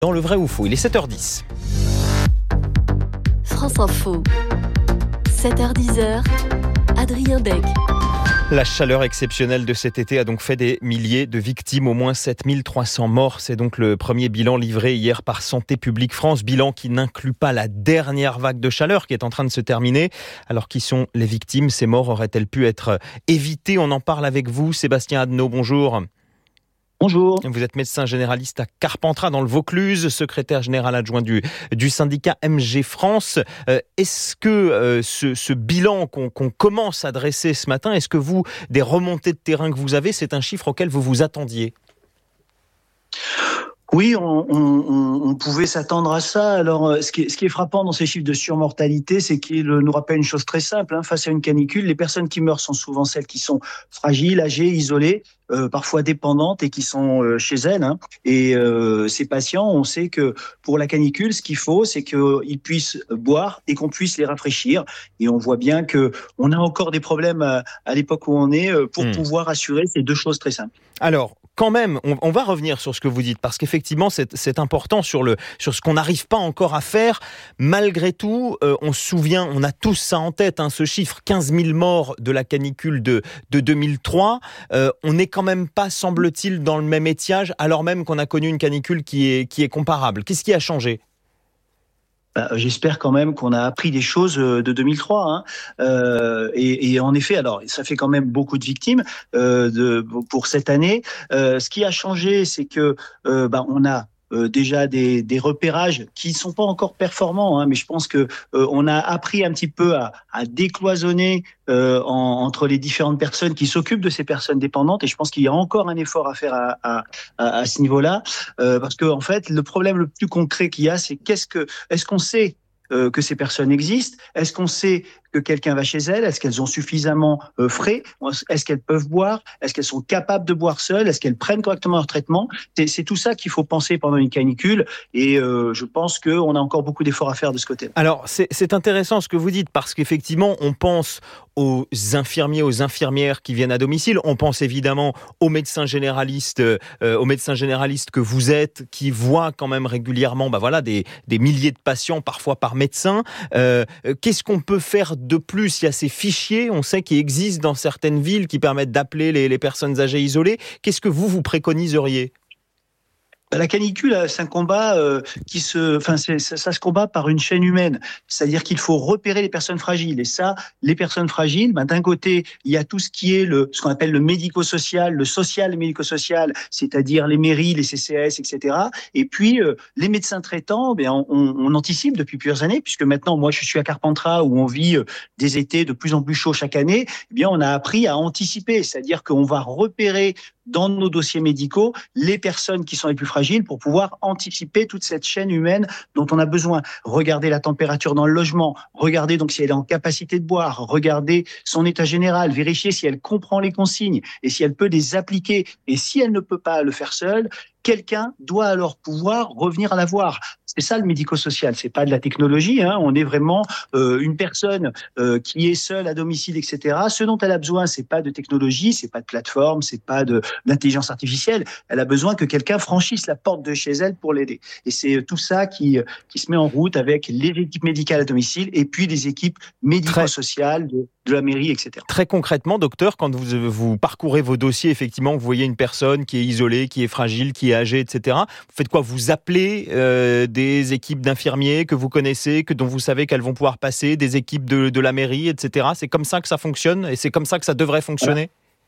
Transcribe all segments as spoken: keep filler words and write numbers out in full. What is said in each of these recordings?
Dans le vrai ou faux, il est sept heures dix. France Info, sept heures dix, Adrien Dec. La chaleur exceptionnelle de cet été a donc fait des milliers de victimes, au moins sept mille trois cents morts. C'est donc le premier bilan livré hier par Santé publique France, bilan qui n'inclut pas la dernière vague de chaleur qui est en train de se terminer. Alors qui sont les victimes? Ces morts auraient-elles pu être évitées? On en parle avec vous, Sébastien Adneau, bonjour. Bonjour. Vous êtes médecin généraliste à Carpentras dans le Vaucluse, secrétaire général adjoint du, du syndicat M G France. Euh, est-ce que euh, ce, ce bilan qu'on, qu'on commence à dresser ce matin, est-ce que vous, des remontées de terrain que vous avez, c'est un chiffre auquel vous vous attendiez ? Oui, on, on, on pouvait s'attendre à ça. Alors, ce qui est, ce qui est frappant dans ces chiffres de surmortalité, c'est qu'ils nous rappellent une chose très simple. Hein. Face à une canicule, les personnes qui meurent sont souvent celles qui sont fragiles, âgées, isolées, euh, parfois dépendantes et qui sont euh, chez elles. Hein. Et euh, ces patients, on sait que pour la canicule, ce qu'il faut, c'est qu'ils puissent boire et qu'on puisse les rafraîchir. Et on voit bien que on a encore des problèmes à, à l'époque où on est pour mmh. pouvoir assurer ces deux choses très simples. Alors, quand même, on, on va revenir sur ce que vous dites, parce qu'effectivement, c'est, c'est important sur, le, sur ce qu'on n'arrive pas encore à faire. Malgré tout, euh, on se souvient, on a tous ça en tête, hein, ce chiffre, quinze mille morts de la canicule de, de deux mille trois. Euh, on n'est quand même pas, semble-t-il, dans le même étiage, alors même qu'on a connu une canicule qui est, qui est comparable. Qu'est-ce qui a changé ? Bah, j'espère quand même qu'on a appris des choses de deux mille trois. Hein. Euh, et, et en effet, alors ça fait quand même beaucoup de victimes euh, de, pour cette année. Euh, ce qui a changé, c'est que euh, bah, on a Euh, déjà des, des repérages qui ne sont pas encore performants, hein, mais je pense que euh, on a appris un petit peu à, à décloisonner euh, en, entre les différentes personnes qui s'occupent de ces personnes dépendantes, et je pense qu'il y a encore un effort à faire à, à, à, à ce niveau-là, euh, parce que en fait, le problème le plus concret qu'il y a, c'est qu'est-ce que, est-ce qu'on sait Euh, que ces personnes existent? Est-ce qu'on sait que quelqu'un va chez elles? Est-ce qu'elles ont suffisamment euh, frais? Est-ce qu'elles peuvent boire? Est-ce qu'elles sont capables de boire seules? Est-ce qu'elles prennent correctement leur traitement? C'est, c'est tout ça qu'il faut penser pendant une canicule, et euh, je pense qu'on a encore beaucoup d'efforts à faire de ce côté. Alors, c'est, c'est intéressant ce que vous dites, parce qu'effectivement, on pense aux infirmiers, aux infirmières qui viennent à domicile. On pense évidemment aux médecins généralistes, euh, aux médecins généralistes que vous êtes, qui voient quand même régulièrement, bah voilà, des, des milliers de patients, parfois par médecin. Euh, qu'est-ce qu'on peut faire de plus? Il y a ces fichiers, on sait, qui existent dans certaines villes, qui permettent d'appeler les, les personnes âgées isolées. Qu'est-ce que vous, vous préconiseriez? La canicule, c'est un combat euh, qui se, enfin, c'est, ça, ça se combat par une chaîne humaine. C'est-à-dire qu'il faut repérer les personnes fragiles. Et ça, les personnes fragiles, ben, d'un côté, il y a tout ce qui est le, ce qu'on appelle le médico-social, le social médico-social, c'est-à-dire les mairies, les C C S, et cetera. Et puis, euh, les médecins traitants, ben, on, on anticipe depuis plusieurs années, puisque maintenant, moi, je suis à Carpentras, où on vit euh, des étés de plus en plus chauds chaque année. Eh bien, on a appris à anticiper. C'est-à-dire qu'on va repérer dans nos dossiers médicaux les personnes qui sont les plus fragiles pour pouvoir anticiper toute cette chaîne humaine dont on a besoin. Regarder la température dans le logement, regarder donc si elle est en capacité de boire, regarder son état général, vérifier si elle comprend les consignes et si elle peut les appliquer. Et si elle ne peut pas le faire seule, quelqu'un doit alors pouvoir revenir la voir. C'est ça le médico-social, c'est pas de la technologie, hein. On est vraiment euh, une personne euh, qui est seule à domicile, et cetera. Ce dont elle a besoin, c'est pas de technologie, c'est pas de plateforme, c'est pas de d'intelligence artificielle. Elle a besoin que quelqu'un franchisse la porte de chez elle pour l'aider. Et c'est tout ça qui qui se met en route avec les équipes médicales à domicile et puis les équipes médico-sociales de, de la mairie, et cetera. Très concrètement, docteur, quand vous vous parcourez vos dossiers, effectivement, vous voyez une personne qui est isolée, qui est fragile, qui est âgée, et cetera. Vous faites quoi? Vous appelez euh, des équipes d'infirmiers que vous connaissez, que dont vous savez qu'elles vont pouvoir passer, des équipes de, de la mairie, et cetera. C'est comme ça que ça fonctionne et c'est comme ça que ça devrait fonctionner?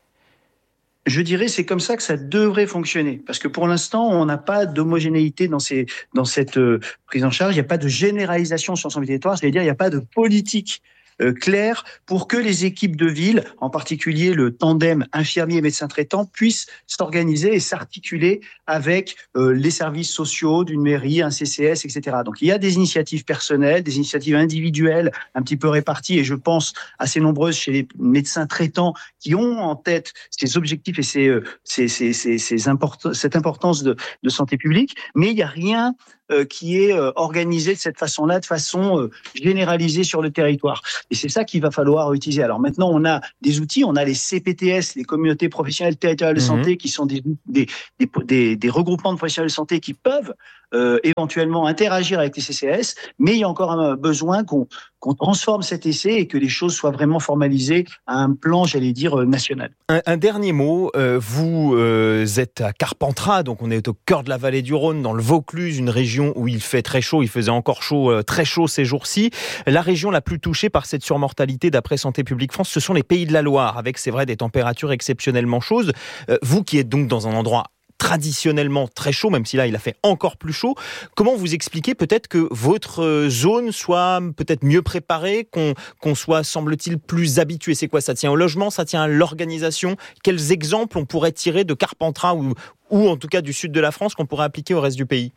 Je dirais c'est comme ça que ça devrait fonctionner, parce que pour l'instant on n'a pas d'homogénéité dans ces dans cette euh, prise en charge. Il n'y a pas de généralisation sur l'ensemble du territoire, c'est-à-dire il n'y a pas de politique Euh, clair pour que les équipes de ville, en particulier le tandem infirmier-médecin traitant, puissent s'organiser et s'articuler avec euh, les services sociaux d'une mairie, un C C S, et cetera. Donc il y a des initiatives personnelles, des initiatives individuelles un petit peu réparties, et je pense assez nombreuses chez les médecins traitants qui ont en tête ces objectifs et ces, euh, ces, ces, ces, ces import- cette importance de, de santé publique, mais il n'y a rien euh, qui est euh, organisé de cette façon-là, de façon euh, généralisée sur le territoire. Et c'est ça qu'il va falloir utiliser. Alors maintenant, on a des outils, on a les C P T S, les communautés professionnelles territoriales de santé, mmh. qui sont des, des, des, des, des regroupements de professionnels de santé qui peuvent euh, éventuellement interagir avec les C C S, mais il y a encore un besoin qu'on qu'on transforme cet essai et que les choses soient vraiment formalisées à un plan, j'allais dire, national. Un, un dernier mot, euh, vous euh, êtes à Carpentras, donc on est au cœur de la vallée du Rhône, dans le Vaucluse, une région où il fait très chaud, il faisait encore chaud, euh, très chaud ces jours-ci. La région la plus touchée par cette surmortalité, d'après Santé publique France, ce sont les Pays de la Loire, avec, c'est vrai, des températures exceptionnellement chaudes. Euh, vous qui êtes donc dans un endroit traditionnellement très chaud, même si là il a fait encore plus chaud. Comment vous expliquez peut-être que votre zone soit peut-être mieux préparée, qu'on, qu'on soit, semble-t-il, plus habitué? C'est quoi? Ça tient au logement, ça tient à l'organisation? Quels exemples on pourrait tirer de Carpentras ou, ou en tout cas du sud de la France qu'on pourrait appliquer au reste du pays?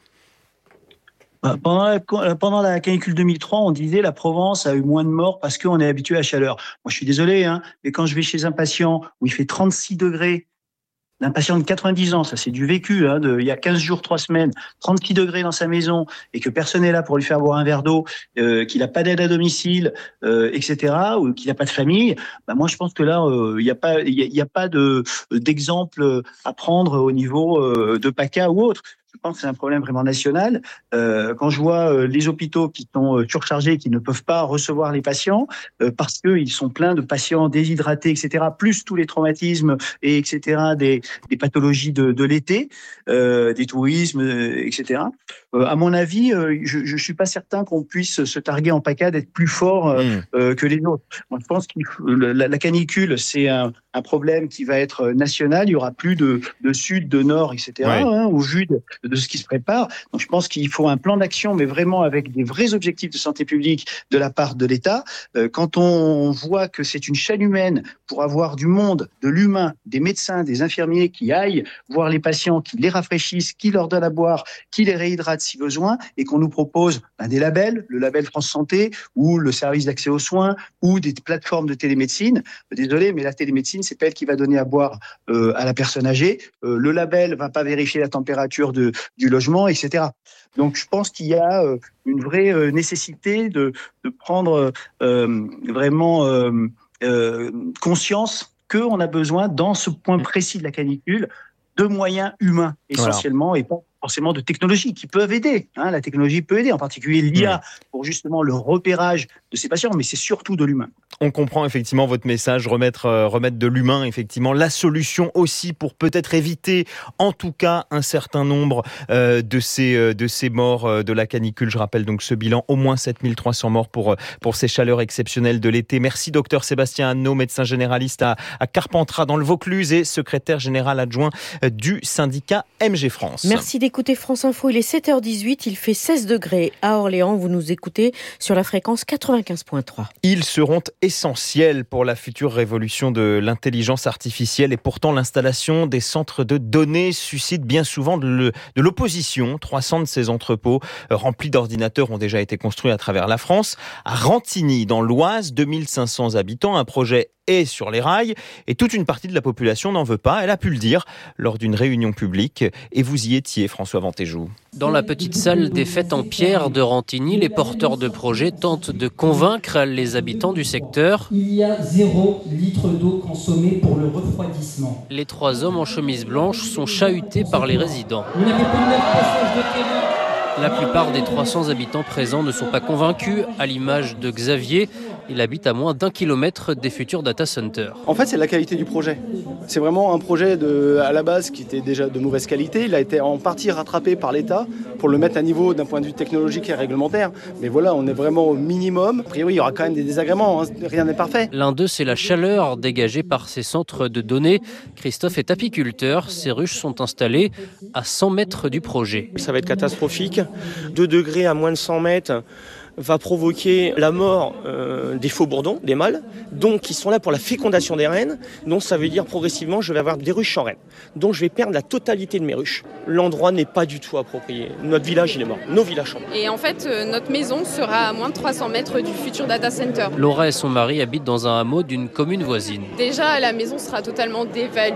Pendant la, pendant la canicule deux mille trois, on disait la Provence a eu moins de morts parce qu'on est habitué à la chaleur. Moi je suis désolé, hein, mais quand je vais chez un patient où il fait trente-six degrés, d'un patient de quatre-vingt-dix ans, ça c'est du vécu, hein, de, il y a quinze jours, trois semaines, trente-six degrés dans sa maison, et que personne n'est là pour lui faire boire un verre d'eau, euh, qu'il n'a pas d'aide à domicile, euh, et cetera, ou qu'il n'a pas de famille, bah moi je pense que là, euh, il n'y a pas, il y a, il y a pas de, d'exemple à prendre au niveau euh, de PACA ou autre. Je pense que c'est un problème vraiment national. Euh, quand je vois euh, les hôpitaux qui sont euh, surchargés, qui ne peuvent pas recevoir les patients euh, parce qu'ils sont pleins de patients déshydratés, et cetera, plus tous les traumatismes et et cetera, des, des pathologies de, de l'été, euh, des tourismes, euh, et cetera. Euh, à mon avis, euh, je ne suis pas certain qu'on puisse se targuer en PACA d'être plus fort euh, mmh. euh, que les autres. Moi, je pense que la, la canicule, c'est un, un problème qui va être national. Il y aura plus de, de sud, de nord, et cetera, ouais. hein, au vu de, de ce qui se prépare. Donc, je pense qu'il faut un plan d'action, mais vraiment avec des vrais objectifs de santé publique de la part de l'État. Euh, quand on voit que c'est une chaîne humaine pour avoir du monde, de l'humain, des médecins, des infirmiers qui aillent voir les patients, qui les rafraîchissent, qui leur donnent à boire, qui les réhydratent si besoin, et qu'on nous propose ben, des labels, le label France Santé, ou le service d'accès aux soins, ou des plateformes de télémédecine. Désolé, mais la télémédecine, c'est pas elle qui va donner à boire euh, à la personne âgée. Euh, le label va pas vérifier la température de, du logement, et cetera. Donc, je pense qu'il y a euh, une vraie euh, nécessité de, de prendre euh, vraiment euh, euh, conscience qu'on a besoin, dans ce point précis de la canicule, de moyens humains essentiellement, voilà. Et pas forcément de technologies qui peuvent aider. Hein, la technologie peut aider, en particulier l'I A, pour justement le repérage de ces patients, mais c'est surtout de l'humain. On comprend effectivement votre message, remettre, euh, remettre de l'humain, effectivement. La solution aussi pour peut-être éviter, en tout cas, un certain nombre euh, de, ces, euh, de ces morts euh, de la canicule. Je rappelle donc ce bilan, au moins sept mille trois cents morts pour, pour ces chaleurs exceptionnelles de l'été. Merci docteur Sébastien Anneau, médecin généraliste à, à Carpentras dans le Vaucluse et secrétaire général adjoint du syndicat M G France. Merci d'écouter France Info, il est sept heures dix-huit, il fait seize degrés à Orléans. Vous nous écoutez sur la fréquence quatre-vingt-quinze virgule trois. Ils seront essentiels pour la future révolution de l'intelligence artificielle et pourtant l'installation des centres de données suscite bien souvent de, le, de l'opposition. trois cents de ces entrepôts remplis d'ordinateurs ont déjà été construits à travers la France. À Rantigny, dans l'Oise, deux mille cinq cents habitants, un projet est sur les rails et toute une partie de la population n'en veut pas. Elle a pu le dire lors d'une réunion publique et vous y étiez, François Ventéjou. Dans la petite salle des fêtes en pierre de Rantigny, les porteurs de projets tentent de convaincre les habitants du secteur. Il y a zéro litre d'eau consommée pour le refroidissement. Les trois hommes en chemise blanche sont chahutés par les résidents. Vous n'avez plus de neuf passages de terrain. La plupart des trois cents habitants présents ne sont pas convaincus, à l'image de Xavier. Il habite à moins d'un kilomètre des futurs data centers. En fait, c'est la qualité du projet. C'est vraiment un projet de, à la base qui était déjà de mauvaise qualité. Il a été en partie rattrapé par l'État pour le mettre à niveau d'un point de vue technologique et réglementaire. Mais voilà, on est vraiment au minimum. A priori, il y aura quand même des désagréments. Hein. Rien n'est parfait. L'un d'eux, c'est la chaleur dégagée par ces centres de données. Christophe est apiculteur. Ces ruches sont installées à cent mètres du projet. Ça va être catastrophique. deux degrés à moins de cent mètres va provoquer la mort euh, des faux bourdons, des mâles, donc qui sont là pour la fécondation des reines. Donc ça veut dire progressivement je vais avoir des ruches sans reines. Donc je vais perdre la totalité de mes ruches. L'endroit n'est pas du tout approprié. Notre village il est mort. Nos villages sont morts. Et en fait euh, notre maison sera à moins de trois cents mètres du futur data center. Laura et son mari habitent dans un hameau d'une commune voisine. Déjà la maison sera totalement dévaluée.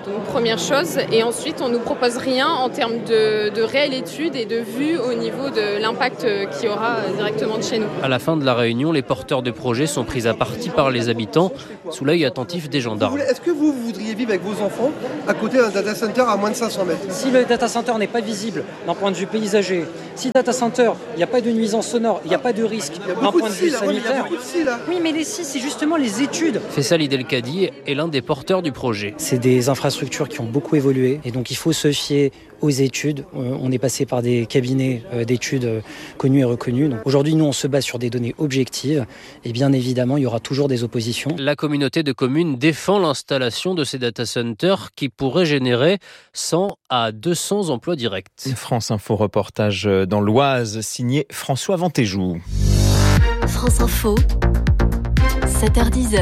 Donc première chose, et ensuite on ne nous propose rien en termes de, de réelle étude et de vue au niveau de l'impact qu'il y aura directement de chez nous. À la fin de la réunion, les porteurs de projets sont pris à partie par les habitants, sous l'œil attentif des gendarmes. Est-ce que vous, vous voudriez vivre avec vos enfants à côté d'un data center à moins de cinq cents mètres ? Si le data center n'est pas visible d'un point de vue paysager, si le data center, il n'y a pas de nuisance sonore, il n'y a pas de risque d'un point de vue sanitaire. Oui, mais les si, c'est justement les études. Faisal Idelkadi est l'un des porteurs du projet. C'est des infrastructures qui ont beaucoup évolué et donc il faut se fier aux études. On est passé par des cabinets d'études connus et reconnus. Donc aujourd'hui, nous, on se base sur des données objectives et bien évidemment, il y aura toujours des oppositions. La communauté de communes défend l'installation de ces data centers qui pourraient générer cent à deux cents emplois directs. France Info reportage dans l'Oise, signé François Ventéjou. France Info, sept heures dix.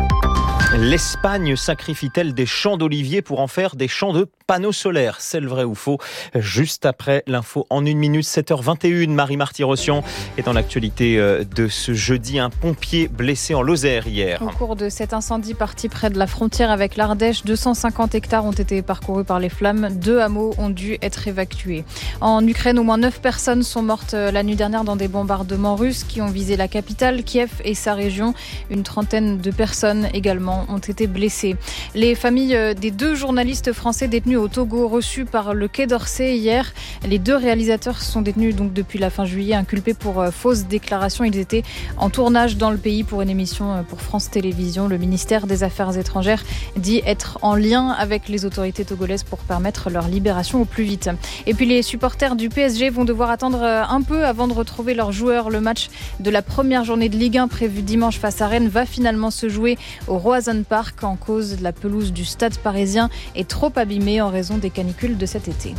L'Espagne sacrifie-t-elle des champs d'oliviers pour en faire des champs de panneaux solaires ? C'est le vrai ou faux ? Juste après l'info en une minute, sept heures vingt et une, Marie-Marty-Rossian est dans l'actualité de ce jeudi. Un pompier blessé en Lozère hier. Au cours de cet incendie parti près de la frontière avec l'Ardèche, deux cent cinquante hectares ont été parcourus par les flammes. Deux hameaux ont dû être évacués. En Ukraine, au moins neuf personnes sont mortes la nuit dernière dans des bombardements russes qui ont visé la capitale, Kiev et sa région. Une trentaine de personnes également ont été blessés. Les familles des deux journalistes français détenus au Togo reçus par le Quai d'Orsay hier. Les deux réalisateurs sont détenus donc depuis la fin juillet, inculpés pour fausses déclarations. Ils étaient en tournage dans le pays pour une émission pour France Télévisions. Le ministère des Affaires étrangères dit être en lien avec les autorités togolaises pour permettre leur libération au plus vite. Et puis les supporters du P S G vont devoir attendre un peu avant de retrouver leurs joueurs. Le match de la première journée de Ligue un prévu dimanche face à Rennes va finalement se jouer au Roazhon Park en cause de la pelouse du stade parisien est trop abîmée en raison des canicules de cet été.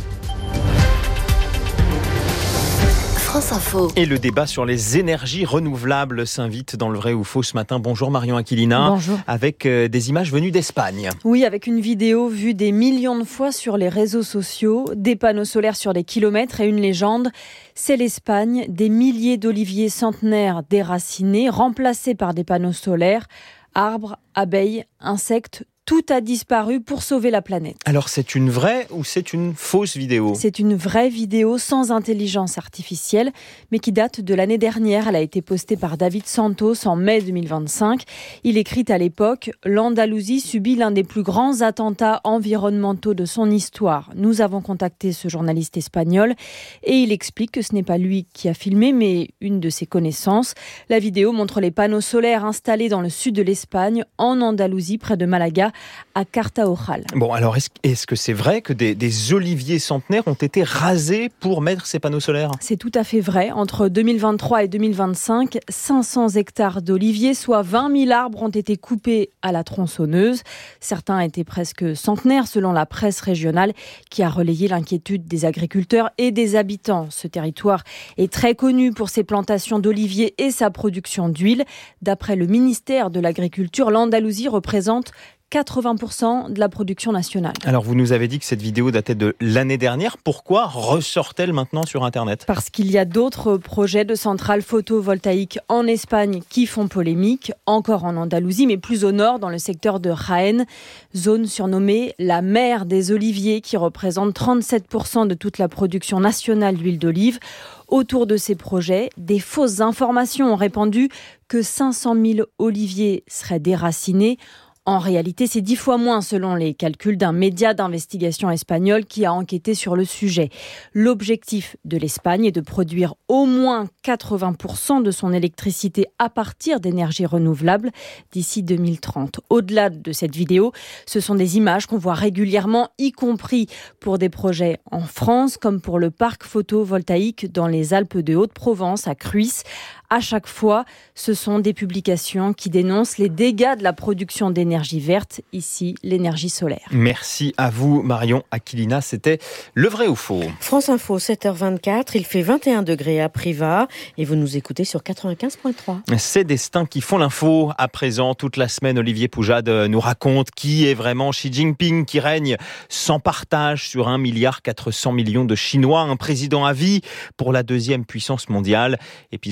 France Info. Et le débat sur les énergies renouvelables s'invite dans le vrai ou faux ce matin. Bonjour Marion Aquilina. Bonjour. Avec des images venues d'Espagne. Oui, avec une vidéo vue des millions de fois sur les réseaux sociaux, des panneaux solaires sur des kilomètres et une légende. C'est l'Espagne, des milliers d'oliviers centenaires déracinés, remplacés par des panneaux solaires. Arbres, abeilles, insectes, tout a disparu pour sauver la planète. Alors c'est une vraie ou c'est une fausse vidéo ? C'est une vraie vidéo sans intelligence artificielle, mais qui date de l'année dernière. Elle a été postée par David Santos en mai deux mille vingt-cinq. Il écrit à l'époque « L'Andalousie subit l'un des plus grands attentats environnementaux de son histoire. Nous avons contacté ce journaliste espagnol et il explique que ce n'est pas lui qui a filmé, mais une de ses connaissances. La vidéo montre les panneaux solaires installés dans le sud de l'Espagne, en Andalousie, près de Malaga, à Cartaojal. Bon, alors est-ce, est-ce que c'est vrai que des, des oliviers centenaires ont été rasés pour mettre ces panneaux solaires ? C'est tout à fait vrai. Entre deux mille vingt-trois et deux mille vingt-cinq, cinq cents hectares d'oliviers, soit vingt mille arbres, ont été coupés à la tronçonneuse. Certains étaient presque centenaires, selon la presse régionale, qui a relayé l'inquiétude des agriculteurs et des habitants. Ce territoire est très connu pour ses plantations d'oliviers et sa production d'huile. D'après le ministère de l'Agriculture, l'Andalousie représente quatre-vingts pour cent de la production nationale. Alors vous nous avez dit que cette vidéo datait de l'année dernière. Pourquoi ressort-elle maintenant sur Internet ? Parce qu'il y a d'autres projets de centrales photovoltaïques en Espagne qui font polémique, encore en Andalousie, mais plus au nord, dans le secteur de Jaén, zone surnommée la mer des oliviers, qui représente trente-sept pour cent de toute la production nationale d'huile d'olive. Autour de ces projets, des fausses informations ont répandu que cinq cent mille oliviers seraient déracinés. En réalité, c'est dix fois moins selon les calculs d'un média d'investigation espagnol qui a enquêté sur le sujet. L'objectif de l'Espagne est de produire au moins quatre-vingts pour cent de son électricité à partir d'énergies renouvelables d'ici deux mille trente. Au-delà de cette vidéo, ce sont des images qu'on voit régulièrement, y compris pour des projets en France, comme pour le parc photovoltaïque dans les Alpes de Haute-Provence à Cruys. À chaque fois, ce sont des publications qui dénoncent les dégâts de la production d'énergie verte, ici l'énergie solaire. Merci à vous Marion Aquilina, c'était le vrai ou faux. France Info, sept heures vingt-quatre, il fait vingt et un degrés à Privas et vous nous écoutez sur quatre-vingt-quinze virgule trois. C'est Destins qui font l'info. À présent, toute la semaine, Olivier Poujade nous raconte qui est vraiment Xi Jinping, qui règne sans partage sur un milliard quatre cents millions de Chinois, un président à vie pour la deuxième puissance mondiale. Épisode quatre.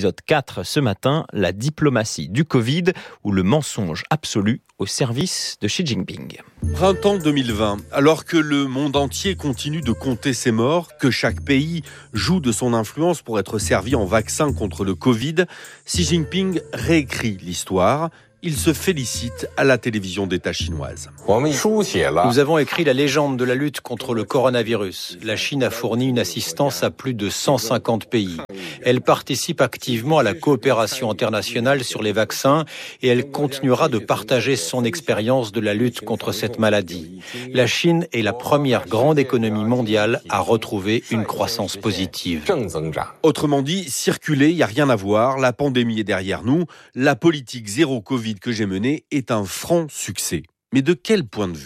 combattre ce matin la diplomatie du Covid ou le mensonge absolu au service de Xi Jinping. Printemps deux mille vingt, alors que le monde entier continue de compter ses morts, que chaque pays joue de son influence pour être servi en vaccin contre le Covid, Xi Jinping réécrit l'histoire. Il se félicite à la télévision d'État chinoise. Nous avons écrit la légende de la lutte contre le coronavirus. La Chine a fourni une assistance à plus de cent cinquante pays. Elle participe activement à la coopération internationale sur les vaccins et elle continuera de partager son expérience de la lutte contre cette maladie. La Chine est la première grande économie mondiale à retrouver une croissance positive. Autrement dit, circuler, il n'y a rien à voir. La pandémie est derrière nous. La politique zéro Covid que j'ai menée est un franc succès. Mais de quel point de vue ?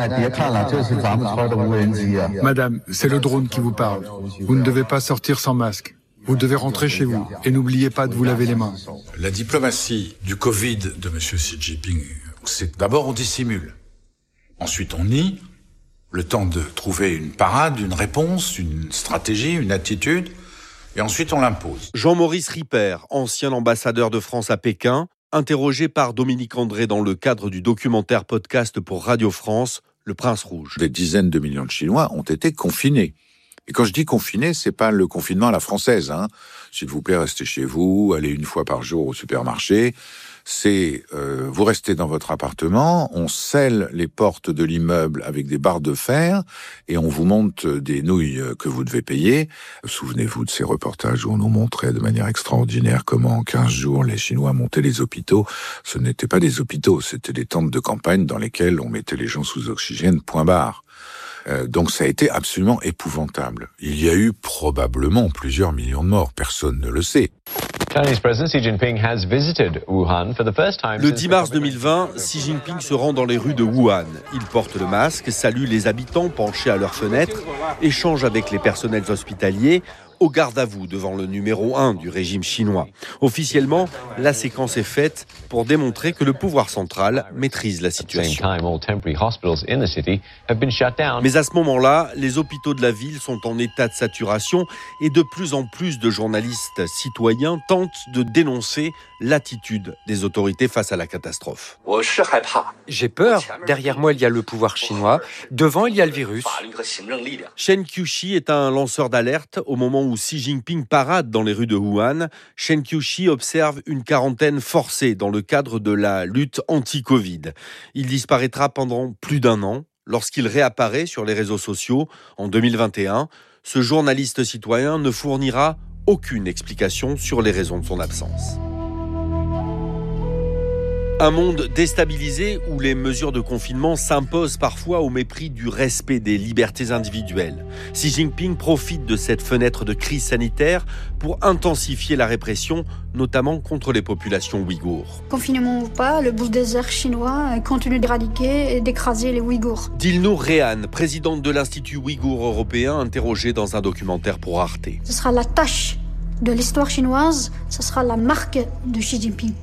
Madame, c'est le drone qui vous parle. Vous ne devez pas sortir sans masque. Vous devez rentrer chez vous. Et n'oubliez pas de vous laver les mains. La diplomatie du Covid de M. Xi Jinping, c'est d'abord on dissimule. Ensuite on nie, le temps de trouver une parade, une réponse, une stratégie, une attitude. Et ensuite on l'impose. Jean-Maurice Ripper, ancien ambassadeur de France à Pékin, interrogé par Dominique André dans le cadre du documentaire podcast pour Radio France, Le Prince Rouge. Des dizaines de millions de Chinois ont été confinés. Et quand je dis confinés, c'est pas le confinement à la française, hein. S'il vous plaît, restez chez vous, allez une fois par jour au supermarché. C'est, euh, vous restez dans votre appartement, on scelle les portes de l'immeuble avec des barres de fer et on vous monte des nouilles que vous devez payer. Souvenez-vous de ces reportages où on nous montrait de manière extraordinaire comment en quinze jours les Chinois montaient les hôpitaux. Ce n'étaient pas des hôpitaux, c'était des tentes de campagne dans lesquelles on mettait les gens sous oxygène, point barre. Euh, donc ça a été absolument épouvantable. Il y a eu probablement plusieurs millions de morts, personne ne le sait. Le dix mars deux mille vingt, Xi Jinping se rend dans les rues de Wuhan. Il porte le masque, salue les habitants penchés à leurs fenêtres, échange avec les personnels hospitaliers, au garde à vous devant le numéro un du régime chinois. Officiellement, la séquence est faite pour démontrer que le pouvoir central maîtrise la situation. Mais à ce moment-là, les hôpitaux de la ville sont en état de saturation et de plus en plus de journalistes citoyens tentent de dénoncer l'attitude des autorités face à la catastrophe. J'ai peur. Derrière moi, il y a le pouvoir chinois. Devant, il y a le virus. Shen Qiushi est un lanceur d'alerte. Au moment où Xi Jinping parade dans les rues de Wuhan, Shen Qiushi observe une quarantaine forcée dans le cadre de la lutte anti-Covid. Il disparaîtra pendant plus d'un an. Lorsqu'il réapparaît sur les réseaux sociaux en deux mille vingt et un, ce journaliste citoyen ne fournira aucune explication sur les raisons de son absence. Un monde déstabilisé où les mesures de confinement s'imposent parfois au mépris du respect des libertés individuelles. Xi Jinping profite de cette fenêtre de crise sanitaire pour intensifier la répression, notamment contre les populations ouïghours. Confinement ou pas, le bulldozer chinois continue d'éradiquer et d'écraser les Ouïghours. Dilnour Rehan, présidente de l'Institut ouïghour européen, interrogée dans un documentaire pour Arte. Ce sera la tâche de l'histoire chinoise, ce sera la marque de Xi Jinping.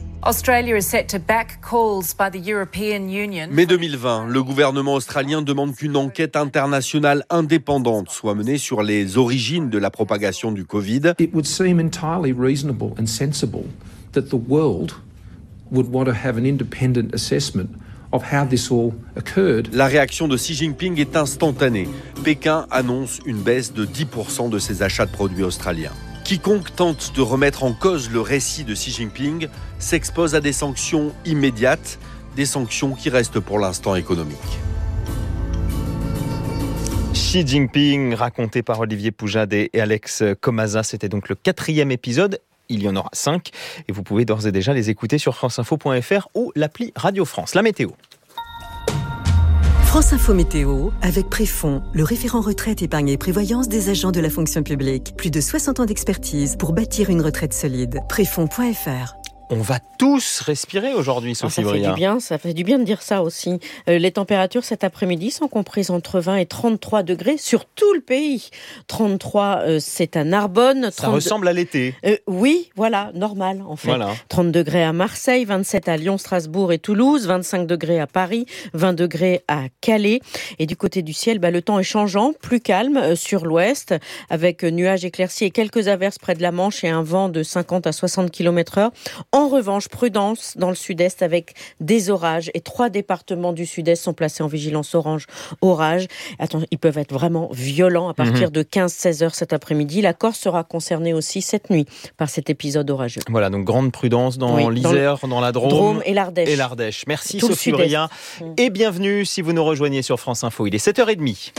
mai deux mille vingt, le gouvernement australien demande qu'une enquête internationale indépendante soit menée sur les origines de la propagation du Covid. It would seem entirely reasonable and sensible that the world would want to have an independent assessment of how this all occurred. La réaction de Xi Jinping est instantanée. Pékin annonce une baisse de dix pour cent de ses achats de produits australiens. Quiconque tente de remettre en cause le récit de Xi Jinping s'expose à des sanctions immédiates, des sanctions qui restent pour l'instant économiques. Xi Jinping, raconté par Olivier Poujade et Alex Comaza, c'était donc le quatrième épisode. Il y en aura cinq et vous pouvez d'ores et déjà les écouter sur franceinfo point f r ou l'appli Radio France. La météo. France Info Météo, avec Préfond, le référent retraite, épargne et prévoyance des agents de la fonction publique. Plus de soixante ans d'expertise pour bâtir une retraite solide. Préfond point f r. On va tous respirer aujourd'hui, Sophie Bria. Ça fait du bien, ça fait du bien de dire ça aussi. Euh, les températures cet après-midi sont comprises entre vingt et trente-trois degrés sur tout le pays. trente-trois, euh, c'est à Narbonne. Ça ressemble à l'été. Euh, oui, voilà, normal en fait. Voilà. trente degrés à Marseille, vingt-sept à Lyon, Strasbourg et Toulouse, vingt-cinq degrés à Paris, vingt degrés à Calais. Et du côté du ciel, bah, le temps est changeant, plus calme euh, sur l'ouest, avec euh, nuages éclaircis et quelques averses près de la Manche et un vent de cinquante à soixante kilomètres heure. En revanche, prudence dans le sud-est avec des orages. Et trois départements du sud-est sont placés en vigilance orange orage. Attends, ils peuvent être vraiment violents à partir mmh. de quinze à seize heures cet après-midi. La Corse sera concernée aussi cette nuit par cet épisode orageux. Voilà, donc grande prudence dans oui, l'Isère, dans, le... dans la Drôme, Drôme et l'Ardèche. Et l'Ardèche. Merci Tout Sophie Bria. Mmh. Et bienvenue si vous nous rejoignez sur France Info. Il est sept heures trente.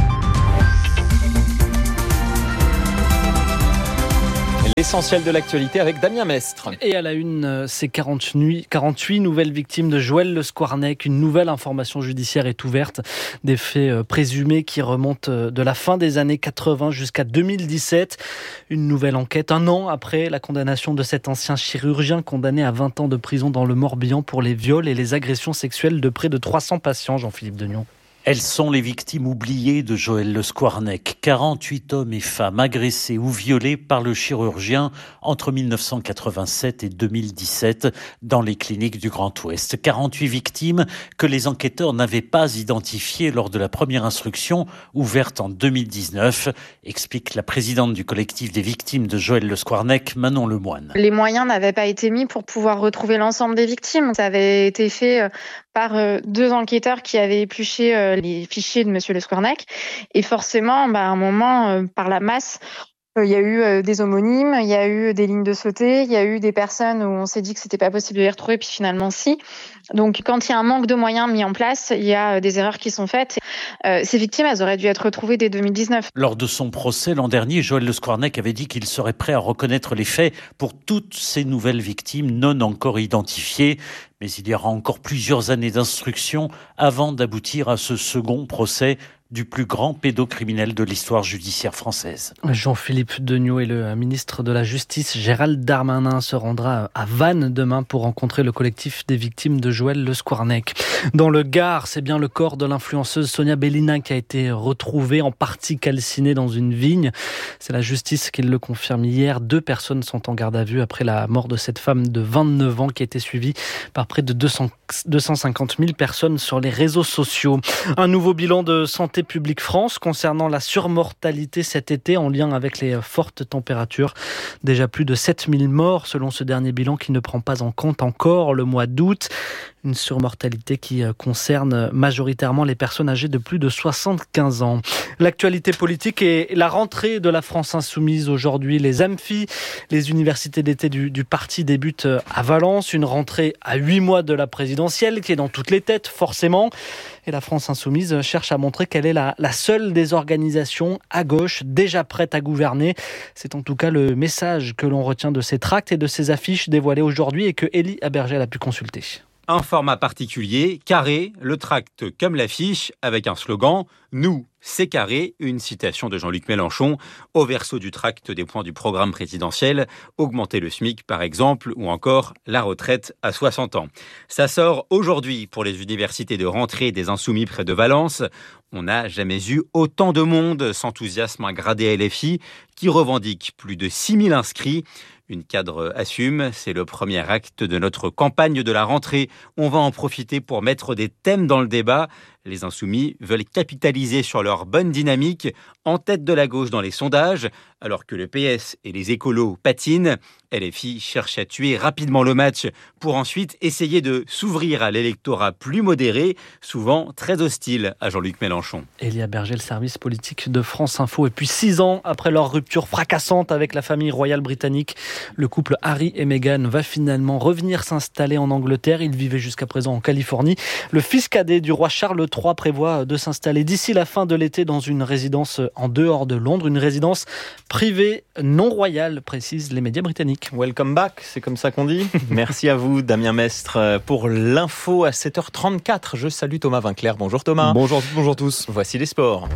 L'essentiel de l'actualité avec Damien Mestre. Et à la une, ces quarante-huit nouvelles victimes de Joël Le Squarnec. Une nouvelle information judiciaire est ouverte. Des faits présumés qui remontent de la fin des années quatre-vingts jusqu'à deux mille dix-sept. Une nouvelle enquête, un an après la condamnation de cet ancien chirurgien condamné à vingt ans de prison dans le Morbihan pour les viols et les agressions sexuelles de près de trois cents patients, Jean-Philippe Degnon. Elles sont les victimes oubliées de Joël Le Squarnec. quarante-huit hommes et femmes agressés ou violés par le chirurgien entre mille neuf cent quatre-vingt-sept et deux mille dix-sept dans les cliniques du Grand Ouest. quarante-huit victimes que les enquêteurs n'avaient pas identifiées lors de la première instruction ouverte en deux mille dix-neuf, explique la présidente du collectif des victimes de Joël Le Squarnec, Manon Lemoine. Les moyens n'avaient pas été mis pour pouvoir retrouver l'ensemble des victimes. Ça avait été fait par deux enquêteurs qui avaient épluché les fichiers de Monsieur Le Squarnec. Et forcément, bah, à un moment, euh, par la masse, il y a eu euh, des homonymes, il y a eu des lignes de sauté, il y a eu des personnes où on s'est dit que c'était pas possible de les retrouver, puis finalement si. Donc quand il y a un manque de moyens mis en place, il y a des erreurs qui sont faites. Euh, ces victimes, elles auraient dû être retrouvées dès deux mille dix-neuf. Lors de son procès l'an dernier, Joël Le Squarnec avait dit qu'il serait prêt à reconnaître les faits pour toutes ces nouvelles victimes non encore identifiées. Mais il y aura encore plusieurs années d'instruction avant d'aboutir à ce second procès du plus grand pédocriminel de l'histoire judiciaire française. Jean-Philippe Degnaud et le ministre de la Justice Gérald Darmanin se rendra à Vannes demain pour rencontrer le collectif des victimes de Joël Le Squarnec. Dans le Gard, c'est bien le corps de l'influenceuse Sonia Bellina qui a été retrouvé en partie calciné dans une vigne. C'est la justice qui le confirme hier. Deux personnes sont en garde à vue après la mort de cette femme de vingt-neuf ans qui a été suivie par près de deux cents, deux cent cinquante mille personnes sur les réseaux sociaux. Un nouveau bilan de Santé publique France concernant la surmortalité cet été en lien avec les fortes températures. Déjà plus de sept mille morts selon ce dernier bilan qui ne prend pas en compte encore le mois d'août. Une surmortalité qui concerne majoritairement les personnes âgées de plus de soixante-quinze ans. L'actualité politique et la rentrée de la France insoumise aujourd'hui. Les amphis, les universités d'été du, du parti débutent à Valence. Une rentrée à huit mois de la présidentielle qui est dans toutes les têtes forcément. Et la France insoumise cherche à montrer qu'elle est la, la seule des organisations à gauche déjà prête à gouverner. C'est en tout cas le message que l'on retient de ces tracts et de ces affiches dévoilées aujourd'hui et que Élie Abergel a pu consulter. Un format particulier, carré, le tract comme l'affiche, avec un slogan « Nous, c'est carré », une citation de Jean-Luc Mélenchon, au verso du tract des points du programme présidentiel, augmenter le SMIC par exemple, ou encore la retraite à soixante ans. Ça sort aujourd'hui pour les universités de rentrée des Insoumis près de Valence. On n'a jamais eu autant de monde, s'enthousiasme un gradé L F I qui revendique plus de six mille inscrits. Une cadre assume, c'est le premier acte de notre campagne de la rentrée. On va en profiter pour mettre des thèmes dans le débat. Les Insoumis veulent capitaliser sur leur bonne dynamique, en tête de la gauche dans les sondages, alors que le P S et les écolos patinent. L F I cherche à tuer rapidement le match pour ensuite essayer de s'ouvrir à l'électorat plus modéré, souvent très hostile à Jean-Luc Mélenchon. Elia Berger, le service politique de France Info. Et puis six ans après leur rupture fracassante avec la famille royale britannique, le couple Harry et Meghan va finalement revenir s'installer en Angleterre. Ils vivaient jusqu'à présent en Californie. Le fils cadet du roi Charles trois prévoit de s'installer d'ici la fin de l'été dans une résidence en dehors de Londres, une résidence privée non royale, précisent les médias britanniques. Welcome back, c'est comme ça qu'on dit. Merci à vous, Damien Mestre, pour l'info à sept heures trente-quatre. Je salue Thomas Vinclair. Bonjour Thomas. Bonjour, bonjour tous. Voici les sports.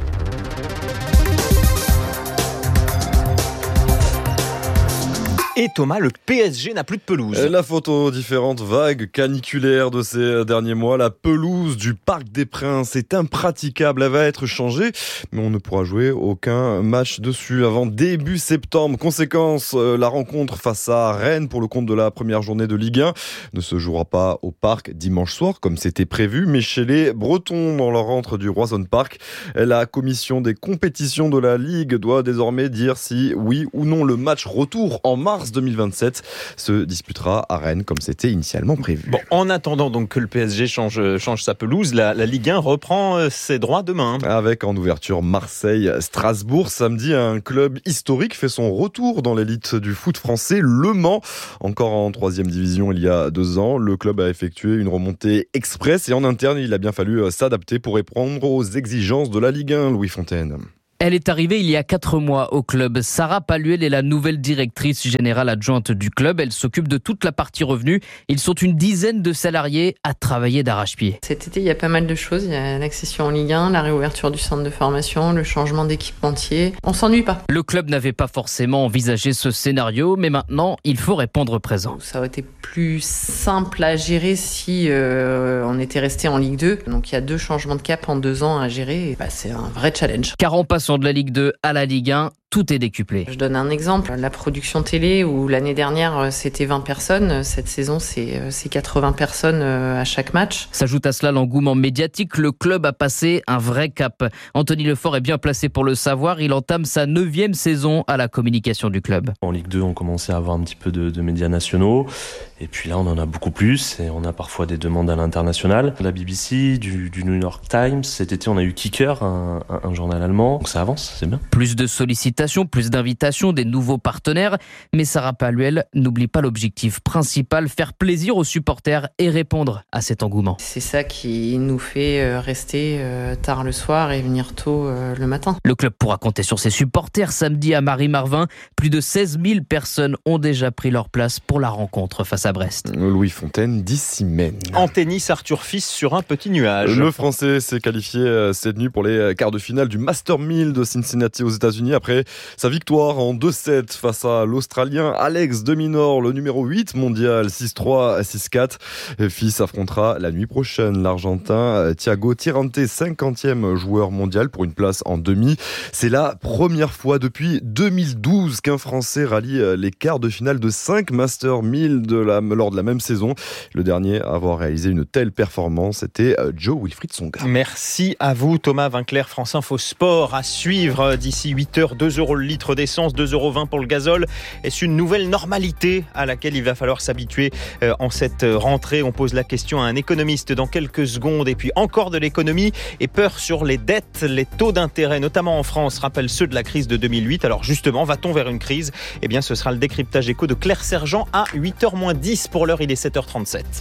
Et Thomas, le P S G n'a plus de pelouse. La photo différente, vague, caniculaire de ces derniers mois. La pelouse du Parc des Princes est impraticable. Elle va être changée, mais on ne pourra jouer aucun match dessus avant début septembre. Conséquence, la rencontre face à Rennes pour le compte de la première journée de Ligue un ne se jouera pas au parc dimanche soir, comme c'était prévu, mais chez les Bretons dans leur rentre du Roison Park. La commission des compétitions de la Ligue doit désormais dire si oui ou non le match retour en mars deux mille vingt-sept se disputera à Rennes comme c'était initialement prévu. Bon, en attendant donc que le P S G change, change sa pelouse, la, la Ligue un reprend ses droits demain. Avec en ouverture Marseille-Strasbourg. Samedi, un club historique fait son retour dans l'élite du foot français, Le Mans. Encore en troisième division il y a deux ans, le club a effectué une remontée express et en interne il a bien fallu s'adapter pour répondre aux exigences de la Ligue un. Louis Fontaine. Elle est arrivée il y a quatre mois au club. Sarah Paluel est la nouvelle directrice générale adjointe du club. Elle s'occupe de toute la partie revenus. Ils sont une dizaine de salariés à travailler d'arrache-pied. Cet été, il y a pas mal de choses. Il y a l'accession en Ligue un, la réouverture du centre de formation, le changement d'équipementier. On s'ennuie pas. Le club n'avait pas forcément envisagé ce scénario, mais maintenant, il faut répondre présent. Ça aurait été plus simple à gérer si euh, on était resté en Ligue deux. Donc il y a deux changements de cap en deux ans à gérer. Et bah, c'est un vrai challenge. Car en passant de la Ligue deux à la Ligue un, tout est décuplé. Je donne un exemple, la production télé où l'année dernière c'était vingt personnes, cette saison c'est, c'est quatre-vingts personnes à chaque match. S'ajoute à cela l'engouement médiatique, le club a passé un vrai cap. Anthony Lefort est bien placé pour le savoir, il entame sa neuvième saison à la communication du club. En Ligue deux on commençait à avoir un petit peu de, de médias nationaux et puis là on en a beaucoup plus et on a parfois des demandes à l'international. La B B C, du, du New York Times, cet été on a eu Kicker, un, un, un journal allemand, donc ça avance, c'est bien. Plus de sollicitations, plus d'invitations, des nouveaux partenaires. Mais Sarah Paluel n'oublie pas l'objectif principal, faire plaisir aux supporters et répondre à cet engouement. C'est ça qui nous fait rester tard le soir et venir tôt le matin. Le club pourra compter sur ses supporters. Samedi à Marie-Marvin, plus de seize mille personnes ont déjà pris leur place pour la rencontre face à Brest. Louis Fontaine, d'ici Maine. En tennis, Arthur Fils sur un petit nuage. Le Français s'est qualifié cette nuit pour les quarts de finale du Master mille de Cincinnati aux États-Unis après sa victoire en deux sept face à l'Australien Alex de Minaur, le numéro huit mondial, six trois, six quatre. Fils affrontera la nuit prochaine l'Argentin Thiago Tirante, cinquantième joueur mondial pour une place en demi. C'est la première fois depuis deux mille douze qu'un Français rallie les quarts de finale de cinq Master mille de la, lors de la même saison. Le dernier à avoir réalisé une telle performance était Joe Wilfried Tsonga. Merci à vous Thomas Vinclair, France Info Sport à suivre d'ici huit heures, deux euros le litre d'essence, deux euros vingt pour le gazole. Est-ce une nouvelle normalité à laquelle il va falloir s'habituer en cette rentrée? On pose la question à un économiste dans quelques secondes. Et puis encore de l'économie et peur sur les dettes, les taux d'intérêt, notamment en France, rappellent ceux de la crise de deux mille huit. Alors justement, va-t-on vers une crise? Eh bien, ce sera le décryptage éco de Claire Sergent à huit heures moins dix. Pour l'heure, il est sept heures trente-sept.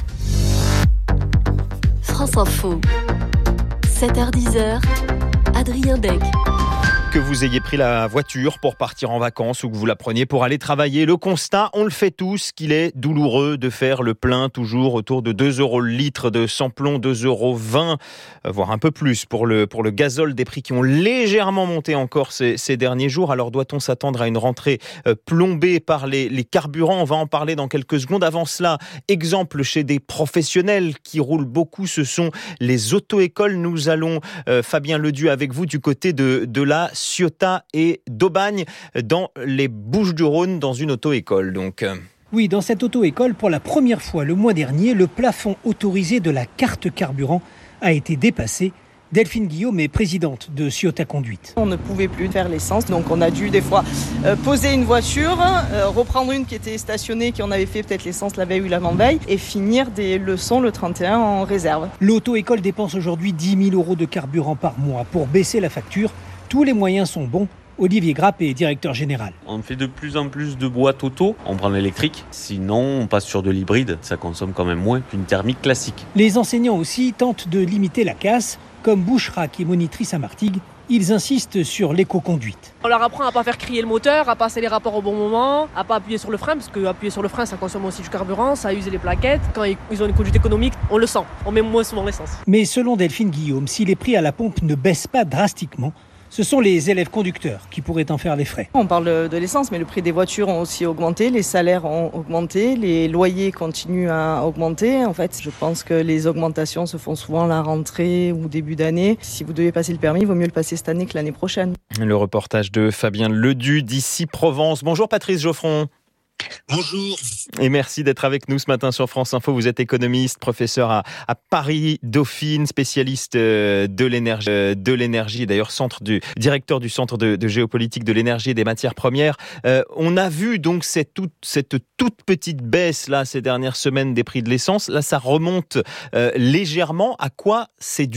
France Info, sept heures dix, Adrien Dec. Que vous ayez pris la voiture pour partir en vacances ou que vous la preniez pour aller travailler, le constat, on le fait tous, qu'il est douloureux de faire le plein toujours autour de deux euros le litre de sans-plomb, deux euros vingt, voire un peu plus pour le, pour le gazole, des prix qui ont légèrement monté encore ces, ces derniers jours. Alors doit-on s'attendre à une rentrée plombée par les, les carburants? On va en parler dans quelques secondes. Avant cela, exemple chez des professionnels qui roulent beaucoup, ce sont les auto-écoles. Nous allons, euh, Fabien Ledu, avec vous du côté de, de la Ciotat et d'Aubagne, dans les Bouches-du-Rhône, dans une auto-école. Donc. Oui, dans cette auto-école, pour la première fois le mois dernier, le plafond autorisé de la carte carburant a été dépassé. Delphine Guillaume est présidente de Ciotat Conduite. On ne pouvait plus faire l'essence, donc on a dû des fois euh, poser une voiture, euh, reprendre une qui était stationnée, qui en avait fait peut-être l'essence la veille ou l'avant-veille, et finir des leçons le trente et un en réserve. L'auto-école dépense aujourd'hui dix mille euros de carburant par mois. Pour baisser la facture, tous les moyens sont bons. Olivier Grappe est directeur général. On fait de plus en plus de boîtes auto, on prend l'électrique, sinon on passe sur de l'hybride, ça consomme quand même moins qu'une thermique classique. Les enseignants aussi tentent de limiter la casse, comme Bouchra qui est monitrice à Martigues. Ils insistent sur l'éco-conduite. On leur apprend à ne pas faire crier le moteur, à passer les rapports au bon moment, à ne pas appuyer sur le frein, parce qu'appuyer sur le frein, ça consomme aussi du carburant, ça use les plaquettes. Quand ils ont une conduite économique, on le sent, on met moins souvent l'essence. Mais selon Delphine Guillaume, si les prix à la pompe ne baissent pas drastiquement, ce sont les élèves conducteurs qui pourraient en faire les frais. On parle de l'essence, mais le prix des voitures ont aussi augmenté, les salaires ont augmenté, les loyers continuent à augmenter. En fait, je pense que les augmentations se font souvent à la rentrée ou début d'année. Si vous devez passer le permis, il vaut mieux le passer cette année que l'année prochaine. Le reportage de Fabien Ledu d'ici Provence. Bonjour Patrice Geoffron. Bonjour. Et merci d'être avec nous ce matin sur France Info. Vous êtes économiste, professeur à, à Paris-Dauphine, spécialiste de l'énergie, de l'énergie, d'ailleurs centre du, directeur du Centre de, de géopolitique de l'énergie et des matières premières. Euh, on a vu donc cette toute, cette toute petite baisse là ces dernières semaines des prix de l'essence. Là, ça remonte euh, légèrement. À quoi c'est dû ?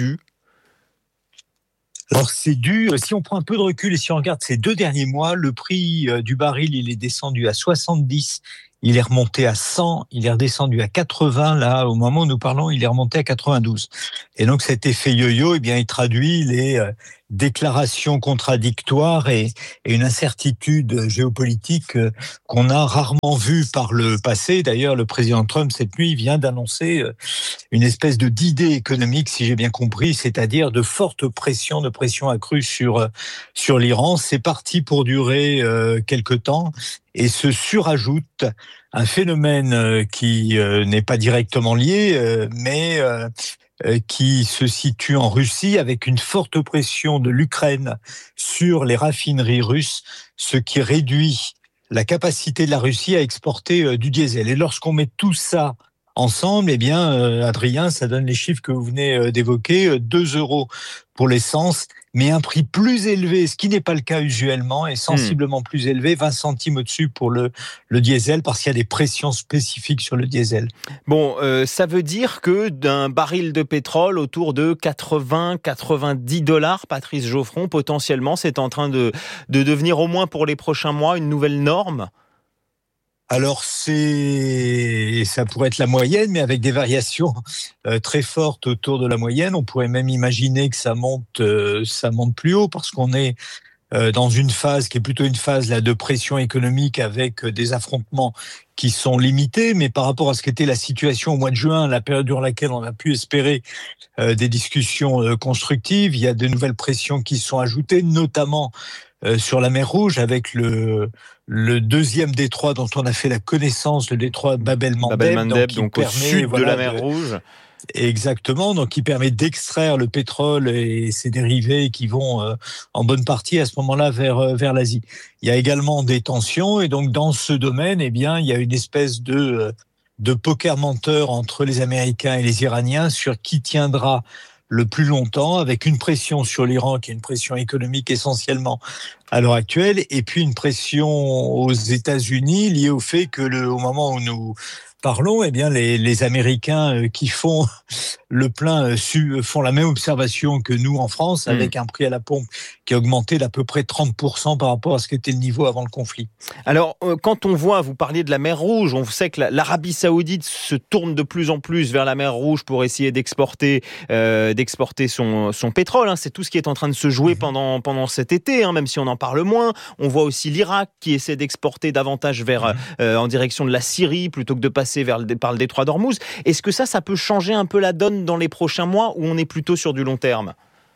Alors c'est dû, si on prend un peu de recul et si on regarde ces deux derniers mois, le prix du baril, il est descendu à soixante-dix, il est remonté à cent, il est redescendu à quatre-vingts, là, au moment où nous parlons, il est remonté à quatre-vingt-douze. Et donc cet effet yo-yo, eh bien, il traduit les euh, déclarations contradictoires et, et une incertitude géopolitique euh, qu'on a rarement vue par le passé. D'ailleurs, le président Trump, cette nuit, vient d'annoncer euh, une espèce de d'idée économique, si j'ai bien compris, c'est-à-dire de forte pression, de pression accrue sur, euh, sur l'Iran. C'est parti pour durer euh, quelque temps. Et se surajoute un phénomène qui euh, n'est pas directement lié, euh, mais euh, qui se situe en Russie avec une forte pression de l'Ukraine sur les raffineries russes, ce qui réduit la capacité de la Russie à exporter euh, du diesel. Et lorsqu'on met tout ça ensemble, eh bien, euh, Adrien, ça donne les chiffres que vous venez euh, d'évoquer, deux euros pour l'essence, mais un prix plus élevé, ce qui n'est pas le cas usuellement, et sensiblement mmh. plus élevé, vingt centimes au-dessus pour le, le diesel, parce qu'il y a des pressions spécifiques sur le diesel. Bon, euh, ça veut dire que d'un baril de pétrole autour de quatre-vingts à quatre-vingt-dix dollars, Patrice Geoffron, potentiellement, c'est en train de, de devenir au moins pour les prochains mois une nouvelle norme ? Alors, c'est, ça pourrait être la moyenne, mais avec des variations euh, très fortes autour de la moyenne. On pourrait même imaginer que ça monte, euh, ça monte plus haut, parce qu'on est euh, dans une phase qui est plutôt une phase là, de pression économique avec euh, des affrontements qui sont limités. Mais par rapport à ce qu'était la situation au mois de juin, la période durant laquelle on a pu espérer euh, des discussions euh, constructives, il y a de nouvelles pressions qui sont ajoutées, notamment Euh, sur la mer Rouge, avec le, le deuxième détroit dont on a fait la connaissance, le détroit Bab el-Mandeb, Bab el-Mandeb, donc, donc permet, au sud voilà, de la mer de, Rouge. Exactement, donc qui permet d'extraire le pétrole et ses dérivés qui vont euh, en bonne partie à ce moment-là vers, euh, vers l'Asie. Il y a également des tensions, et donc dans ce domaine, eh bien, il y a une espèce de, euh, de poker menteur entre les Américains et les Iraniens sur qui tiendra le plus longtemps, avec une pression sur l'Iran qui est une pression économique essentiellement à l'heure actuelle, et puis une pression aux États-Unis liée au fait que le, au moment où nous parlons, eh bien les, les Américains qui font le plein font la même observation que nous en France, mmh. avec un prix à la pompe qui a augmenté d'à peu près trente pour cent par rapport à ce qu'était le niveau avant le conflit. Alors, euh, quand on voit, vous parliez de la mer Rouge, on sait que la, l'Arabie Saoudite se tourne de plus en plus vers la mer Rouge pour essayer d'exporter, euh, d'exporter son, son pétrole. Hein. C'est tout ce qui est en train de se jouer mmh. pendant, pendant cet été, hein, même si on en parle moins. On voit aussi l'Irak qui essaie d'exporter davantage vers, mmh. euh, en direction de la Syrie plutôt que de passer vers le, par le détroit d'Ormuz. Est-ce que ça, ça peut changer un peu la donne dans les prochains mois, ou on est plutôt sur du long terme ?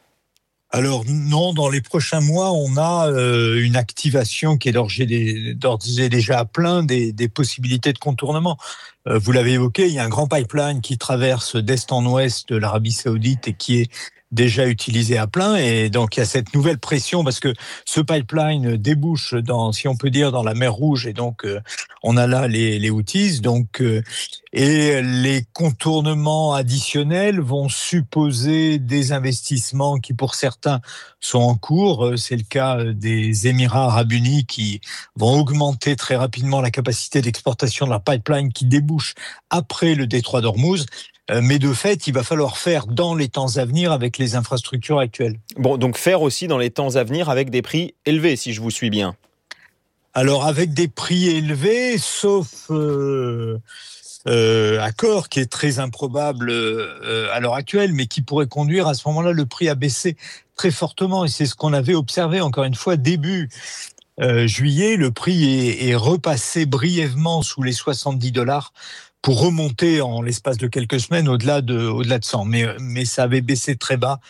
Alors non, dans les prochains mois, on a euh, une activation qui est d'ores et déjà à plein des, des possibilités de contournement. Euh, vous l'avez évoqué, il y a un grand pipeline qui traverse d'est en ouest de l'Arabie Saoudite et qui est déjà utilisé à plein, et donc il y a cette nouvelle pression parce que ce pipeline débouche dans, si on peut dire, dans la mer Rouge, et donc euh, on a là les, les Houthis, donc euh, et les contournements additionnels vont supposer des investissements qui pour certains sont en cours. C'est le cas des Émirats arabes unis qui vont augmenter très rapidement la capacité d'exportation de leur pipeline qui débouche après le détroit d'Ormuz. Mais de fait, il va falloir faire dans les temps à venir avec les infrastructures actuelles. Bon, donc faire aussi dans les temps à venir avec des prix élevés, si je vous suis bien. Alors, avec des prix élevés, sauf euh, euh, accord qui est très improbable euh, à l'heure actuelle, mais qui pourrait conduire à ce moment-là le prix à baisser très fortement. Et c'est ce qu'on avait observé, encore une fois, début euh, juillet. Le prix est, est repassé brièvement sous les soixante-dix dollars. Pour remonter en l'espace de quelques semaines au-delà de, au-delà de cent. Mais, mais ça avait baissé très bas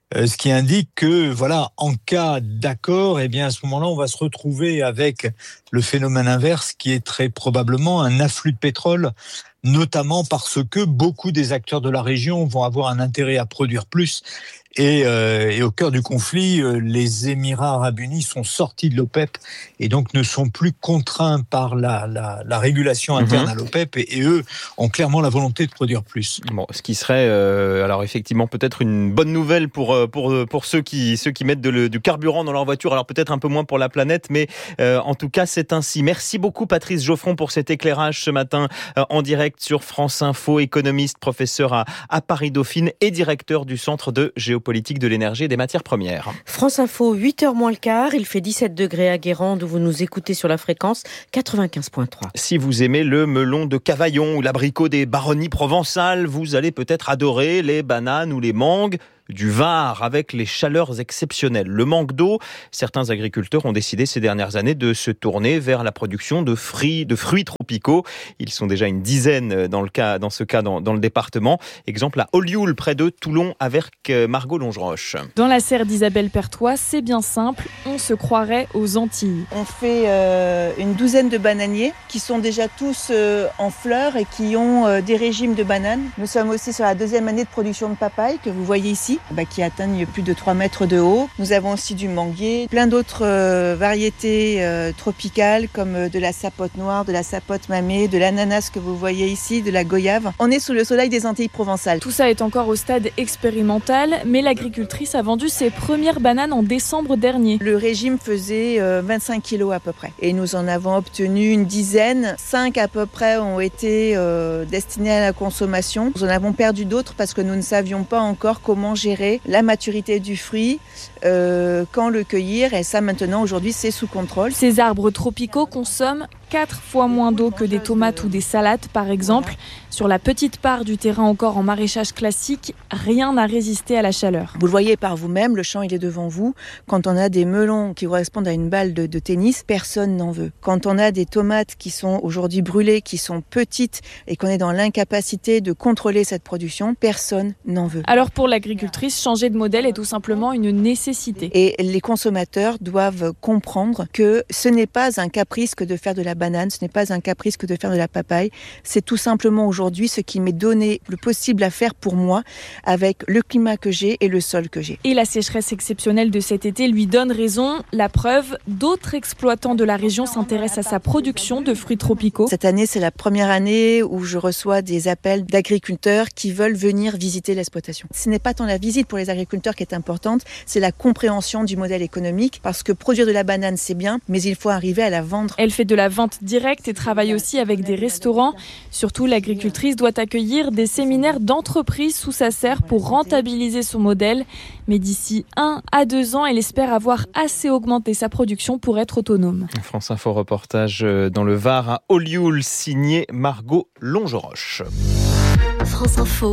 Euh, ce qui indique que, voilà, en cas d'accord, eh bien, à ce moment-là, on va se retrouver avec le phénomène inverse qui est très probablement un afflux de pétrole, notamment parce que beaucoup des acteurs de la région vont avoir un intérêt à produire plus. Et, euh, et au cœur du conflit, euh, les Émirats arabes unis sont sortis de l'OPEP et donc ne sont plus contraints par la, la, la régulation interne mmh. à l'OPEP et, et eux ont clairement la volonté de produire plus. Bon, ce qui serait euh, alors effectivement peut-être une bonne nouvelle pour pour pour ceux qui ceux qui mettent de le, du carburant dans leur voiture. Alors peut-être un peu moins pour la planète, mais euh, en tout cas c'est ainsi. Merci beaucoup Patrice Geoffron pour cet éclairage ce matin euh, en direct sur France Info, économiste, professeur à, à Paris Dauphine et directeur du Centre de géopolitique politique de l'énergie et des matières premières. France Info, huit heures moins le quart, il fait dix-sept degrés à Guérande où vous nous écoutez sur la fréquence quatre-vingt-quinze virgule trois. Si vous aimez le melon de Cavaillon ou l'abricot des baronnies provençales, vous allez peut-être adorer les bananes ou les mangues du Var avec les chaleurs exceptionnelles. Le manque d'eau, certains agriculteurs ont décidé ces dernières années de se tourner vers la production de fruits, de fruits tropicaux. Ils sont déjà une dizaine dans, le cas, dans ce cas dans, dans le département. Exemple à Olioul, près de Toulon, avec Margot Longeroche. Dans la serre d'Isabelle Pertois, c'est bien simple, on se croirait aux Antilles. On fait euh, une douzaine de bananiers qui sont déjà tous euh, en fleurs et qui ont euh, des régimes de bananes. Nous sommes aussi sur la deuxième année de production de papaye que vous voyez ici. Bah, qui atteignent plus de trois mètres de haut. Nous avons aussi du manguier, plein d'autres euh, variétés euh, tropicales comme euh, de la sapote noire, de la sapote mamée, de l'ananas que vous voyez ici, de la goyave. On est sous le soleil des Antilles provençales. Tout ça est encore au stade expérimental, mais l'agricultrice a vendu ses premières bananes en décembre dernier. Le régime faisait euh, vingt-cinq kilos à peu près et nous en avons obtenu une dizaine. cinq à peu près ont été euh, destinés à la consommation. Nous en avons perdu d'autres parce que nous ne savions pas encore comment gérer la maturité du fruit, euh, quand le cueillir, et ça maintenant aujourd'hui c'est sous contrôle. Ces arbres tropicaux consomment quatre fois moins d'eau que des tomates ou des salades par exemple. Sur la petite part du terrain encore en maraîchage classique, rien n'a résisté à la chaleur. Vous le voyez par vous-même, le champ il est devant vous. Quand on a des melons qui correspondent à une balle de, de tennis, personne n'en veut. Quand on a des tomates qui sont aujourd'hui brûlées, qui sont petites et qu'on est dans l'incapacité de contrôler cette production, personne n'en veut. Alors pour l'agricultrice, changer de modèle est tout simplement une nécessité. Et les consommateurs doivent comprendre que ce n'est pas un caprice que de faire de la banane, ce n'est pas un caprice que de faire de la papaye. C'est tout simplement aujourd'hui ce qui m'est donné le possible à faire pour moi avec le climat que j'ai et le sol que j'ai. Et la sécheresse exceptionnelle de cet été lui donne raison. La preuve, d'autres exploitants de la région s'intéressent à sa production de fruits tropicaux. Cette année, c'est la première année où je reçois des appels d'agriculteurs qui veulent venir visiter l'exploitation. Ce n'est pas tant la visite pour les agriculteurs qui est importante, c'est la compréhension du modèle économique parce que produire de la banane, c'est bien, mais il faut arriver à la vendre. Elle fait de la vente directe et travaille aussi avec des restaurants. Surtout, l'agricultrice doit accueillir des séminaires d'entreprises sous sa serre pour rentabiliser son modèle. Mais d'ici un à deux ans, elle espère avoir assez augmenté sa production pour être autonome. France Info reportage dans le Var à Olioul, signé Margot Longeroche. France Info,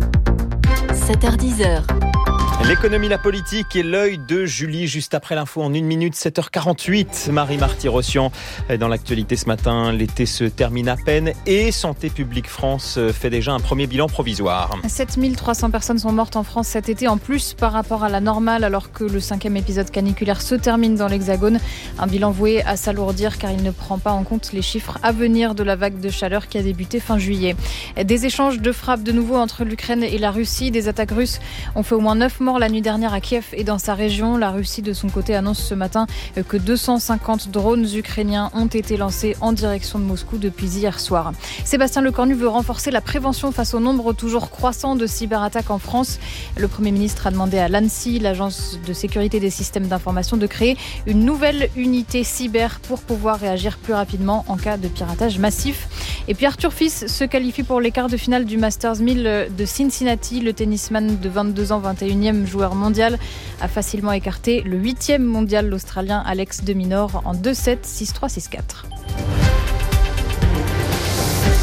sept heures dix. L'économie, la politique et l'œil de Julie, juste après l'info en une minute, sept heures quarante-huit. Marie Marty-Rossian, dans l'actualité ce matin, l'été se termine à peine et Santé publique France fait déjà un premier bilan provisoire. sept mille trois cents personnes sont mortes en France cet été, en plus par rapport à la normale, alors que le cinquième épisode caniculaire se termine dans l'Hexagone. Un bilan voué à s'alourdir car il ne prend pas en compte les chiffres à venir de la vague de chaleur qui a débuté fin juillet. Des échanges de frappes de nouveau entre l'Ukraine et la Russie. Des attaques russes ont fait au moins neuf morts la nuit dernière à Kiev et dans sa région. La Russie, de son côté, annonce ce matin que deux cent cinquante drones ukrainiens ont été lancés en direction de Moscou depuis hier soir. Sébastien Lecornu veut renforcer la prévention face au nombre toujours croissant de cyberattaques en France. Le Premier ministre a demandé à l'ANSSI, l'Agence de sécurité des systèmes d'information, de créer une nouvelle unité cyber pour pouvoir réagir plus rapidement en cas de piratage massif. Et puis Arthur Fils se qualifie pour les quarts de finale du Masters mille de Cincinnati. Le tennisman de vingt-deux ans, vingt et unième joueur mondial, a facilement écarté le huitième mondial, l'Australien Alex de Minaur, en deux sept, six trois, six quatre.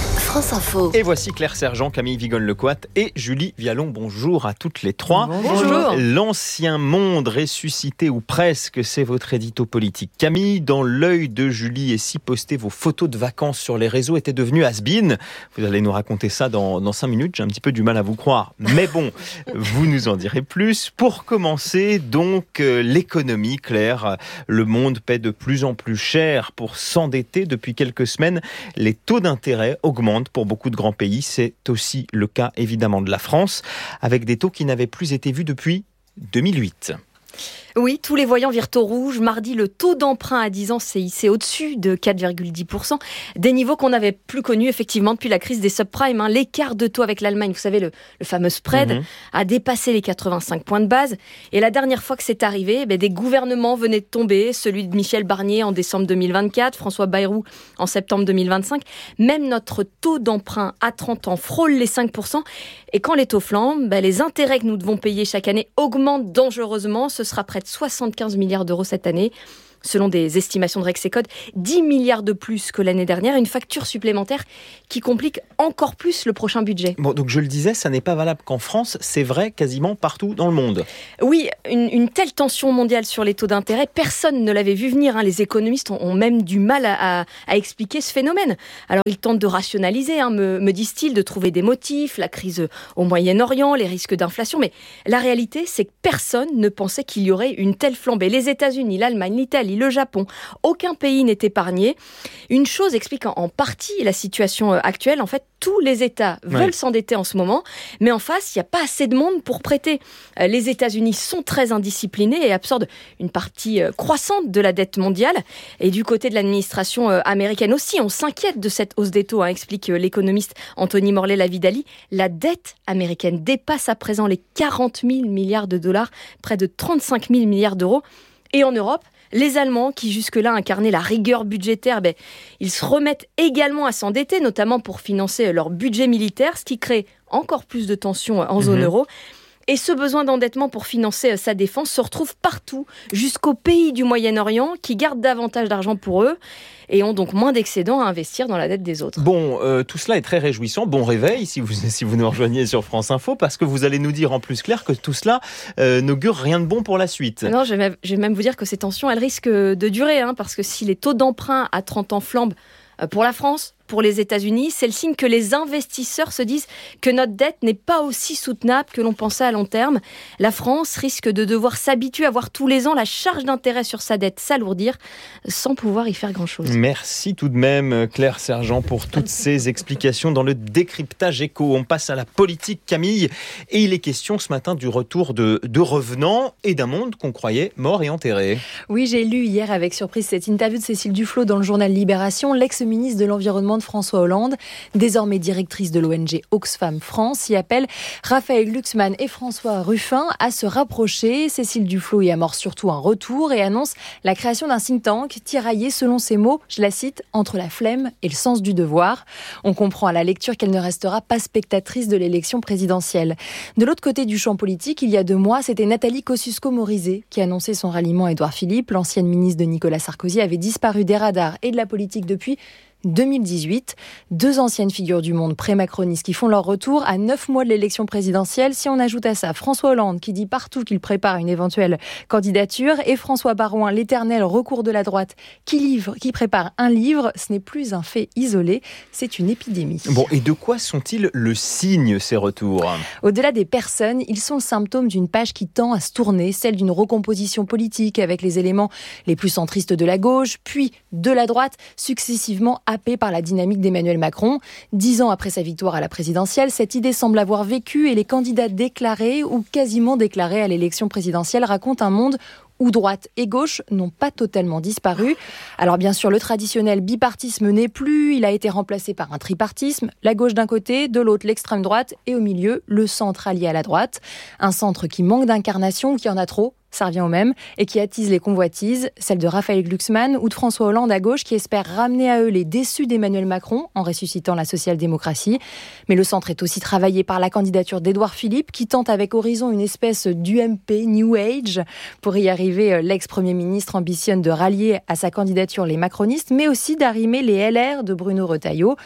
France Info. Et voici Claire Sergent, Camille Vigone-Lecoat et Julie Vialon. Bonjour à toutes les trois. Bonjour. L'ancien monde ressuscité ou presque, c'est votre édito politique. Camille, dans l'œil de Julie, et si poster vos photos de vacances sur les réseaux était devenu has-been. Vous allez nous raconter ça dans, dans cinq minutes. J'ai un petit peu du mal à vous croire. Mais bon, vous nous en direz plus. Pour commencer, donc, euh, l'économie, Claire. Le monde paie de plus en plus cher pour s'endetter. Depuis quelques semaines, les taux d'intérêt augmentent pour beaucoup de grands pays. C'est aussi le cas évidemment de la France, avec des taux qui n'avaient plus été vus depuis deux mille huit. Oui, tous les voyants virent au rouge. Mardi, le taux d'emprunt à dix ans s'est hissé au-dessus de quatre virgule dix pour cent. Des niveaux qu'on n'avait plus connus effectivement depuis la crise des subprimes. Hein. L'écart de taux avec l'Allemagne, vous savez, le, le fameux spread, mmh. a dépassé les quatre-vingt-cinq points de base. Et la dernière fois que c'est arrivé, ben, des gouvernements venaient de tomber. Celui de Michel Barnier en décembre deux mille vingt-quatre, François Bayrou en septembre deux mille vingt-cinq. Même notre taux d'emprunt à trente ans frôle les cinq pour cent. Et quand les taux flambent, ben, les intérêts que nous devons payer chaque année augmentent dangereusement. Ce sera près de soixante-quinze milliards d'euros cette année. Selon des estimations de Rexecode, dix milliards de plus que l'année dernière, une facture supplémentaire qui complique encore plus le prochain budget. Bon, donc je le disais, ça n'est pas valable qu'en France, c'est vrai quasiment partout dans le monde. Oui, une, une telle tension mondiale sur les taux d'intérêt, personne ne l'avait vu venir. Hein. Les économistes ont, ont même du mal à, à, à expliquer ce phénomène. Alors ils tentent de rationaliser, hein, me, me disent-ils, de trouver des motifs, la crise au Moyen-Orient, les risques d'inflation, mais la réalité, c'est que personne ne pensait qu'il y aurait une telle flambée. Les États-Unis, l'Allemagne, l'Italie, le Japon, aucun pays n'est épargné. Une chose explique en partie la situation actuelle. En fait, tous les États veulent ouais. s'endetter en ce moment, mais en face, il n'y a pas assez de monde pour prêter. Les États-Unis sont très indisciplinés et absorbent une partie croissante de la dette mondiale. Et du côté de l'administration américaine aussi, on s'inquiète de cette hausse des taux, hein, explique l'économiste Anthony Morlet-Lavidali. La dette américaine dépasse à présent les quarante mille milliards de dollars, près de trente-cinq mille milliards d'euros. Et en Europe, les Allemands, qui jusque-là incarnaient la rigueur budgétaire, ben, ils se remettent également à s'endetter, notamment pour financer leur budget militaire, ce qui crée encore plus de tensions en zone mmh. euro. Et ce besoin d'endettement pour financer sa défense se retrouve partout, jusqu'aux pays du Moyen-Orient, qui gardent davantage d'argent pour eux et ont donc moins d'excédents à investir dans la dette des autres. Bon, euh, tout cela est très réjouissant. Bon réveil si vous, si vous nous rejoignez sur France Info, parce que vous allez nous dire en plus clair que tout cela euh, n'augure rien de bon pour la suite. Non, je vais, je vais même vous dire que ces tensions, elles risquent de durer, hein, parce que si les taux d'emprunt à trente ans flambent euh, pour la France, pour les États-Unis, c'est le signe que les investisseurs se disent que notre dette n'est pas aussi soutenable que l'on pensait à long terme. La France risque de devoir s'habituer à voir tous les ans la charge d'intérêt sur sa dette s'alourdir sans pouvoir y faire grand-chose. Merci tout de même Claire Sergent pour toutes ces explications dans le décryptage éco. On passe à la politique, Camille, et il est question ce matin du retour de, de revenants et d'un monde qu'on croyait mort et enterré. Oui, j'ai lu hier avec surprise cette interview de Cécile Duflot dans le journal Libération. L'ex-ministre de l'Environnement de François Hollande, désormais directrice de l'O N G Oxfam France, y appelle Raphaël Glucksmann et François Ruffin à se rapprocher. Cécile Duflot y amorce surtout un retour et annonce la création d'un think tank tiraillé selon ses mots, je la cite, entre la flemme et le sens du devoir. On comprend à la lecture qu'elle ne restera pas spectatrice de l'élection présidentielle. De l'autre côté du champ politique, il y a deux mois, c'était Nathalie Kosciusko-Morizet qui annonçait son ralliement à Édouard Philippe. L'ancienne ministre de Nicolas Sarkozy avait disparu des radars et de la politique depuis deux mille dix-huit. Deux anciennes figures du monde pré-macronistes qui font leur retour à neuf mois de l'élection présidentielle. Si on ajoute à ça François Hollande qui dit partout qu'il prépare une éventuelle candidature et François Baroin, l'éternel recours de la droite, qui, livre, qui prépare un livre, ce n'est plus un fait isolé, c'est une épidémie. Bon, et de quoi sont-ils le signe, ces retours ? Au-delà des personnes, ils sont le symptôme d'une page qui tend à se tourner, celle d'une recomposition politique avec les éléments les plus centristes de la gauche, puis de la droite, successivement happé par la dynamique d'Emmanuel Macron. Dix ans après sa victoire à la présidentielle, cette idée semble avoir vécu et les candidats déclarés ou quasiment déclarés à l'élection présidentielle racontent un monde où droite et gauche n'ont pas totalement disparu. Alors bien sûr, le traditionnel bipartisme n'est plus, il a été remplacé par un tripartisme, la gauche d'un côté, de l'autre l'extrême droite et au milieu, le centre allié à la droite. Un centre qui manque d'incarnation, qui en a trop, ça revient au même, et qui attise les convoitises, celle de Raphaël Glucksmann ou de François Hollande à gauche qui espèrent ramener à eux les déçus d'Emmanuel Macron en ressuscitant la social-démocratie. Mais le centre est aussi travaillé par la candidature d'Édouard Philippe qui tente avec Horizon une espèce d'U M P New Age. Pour y arriver, l'ex-premier ministre ambitionne de rallier à sa candidature les macronistes, mais aussi d'arrimer les L R de Bruno Retailleau.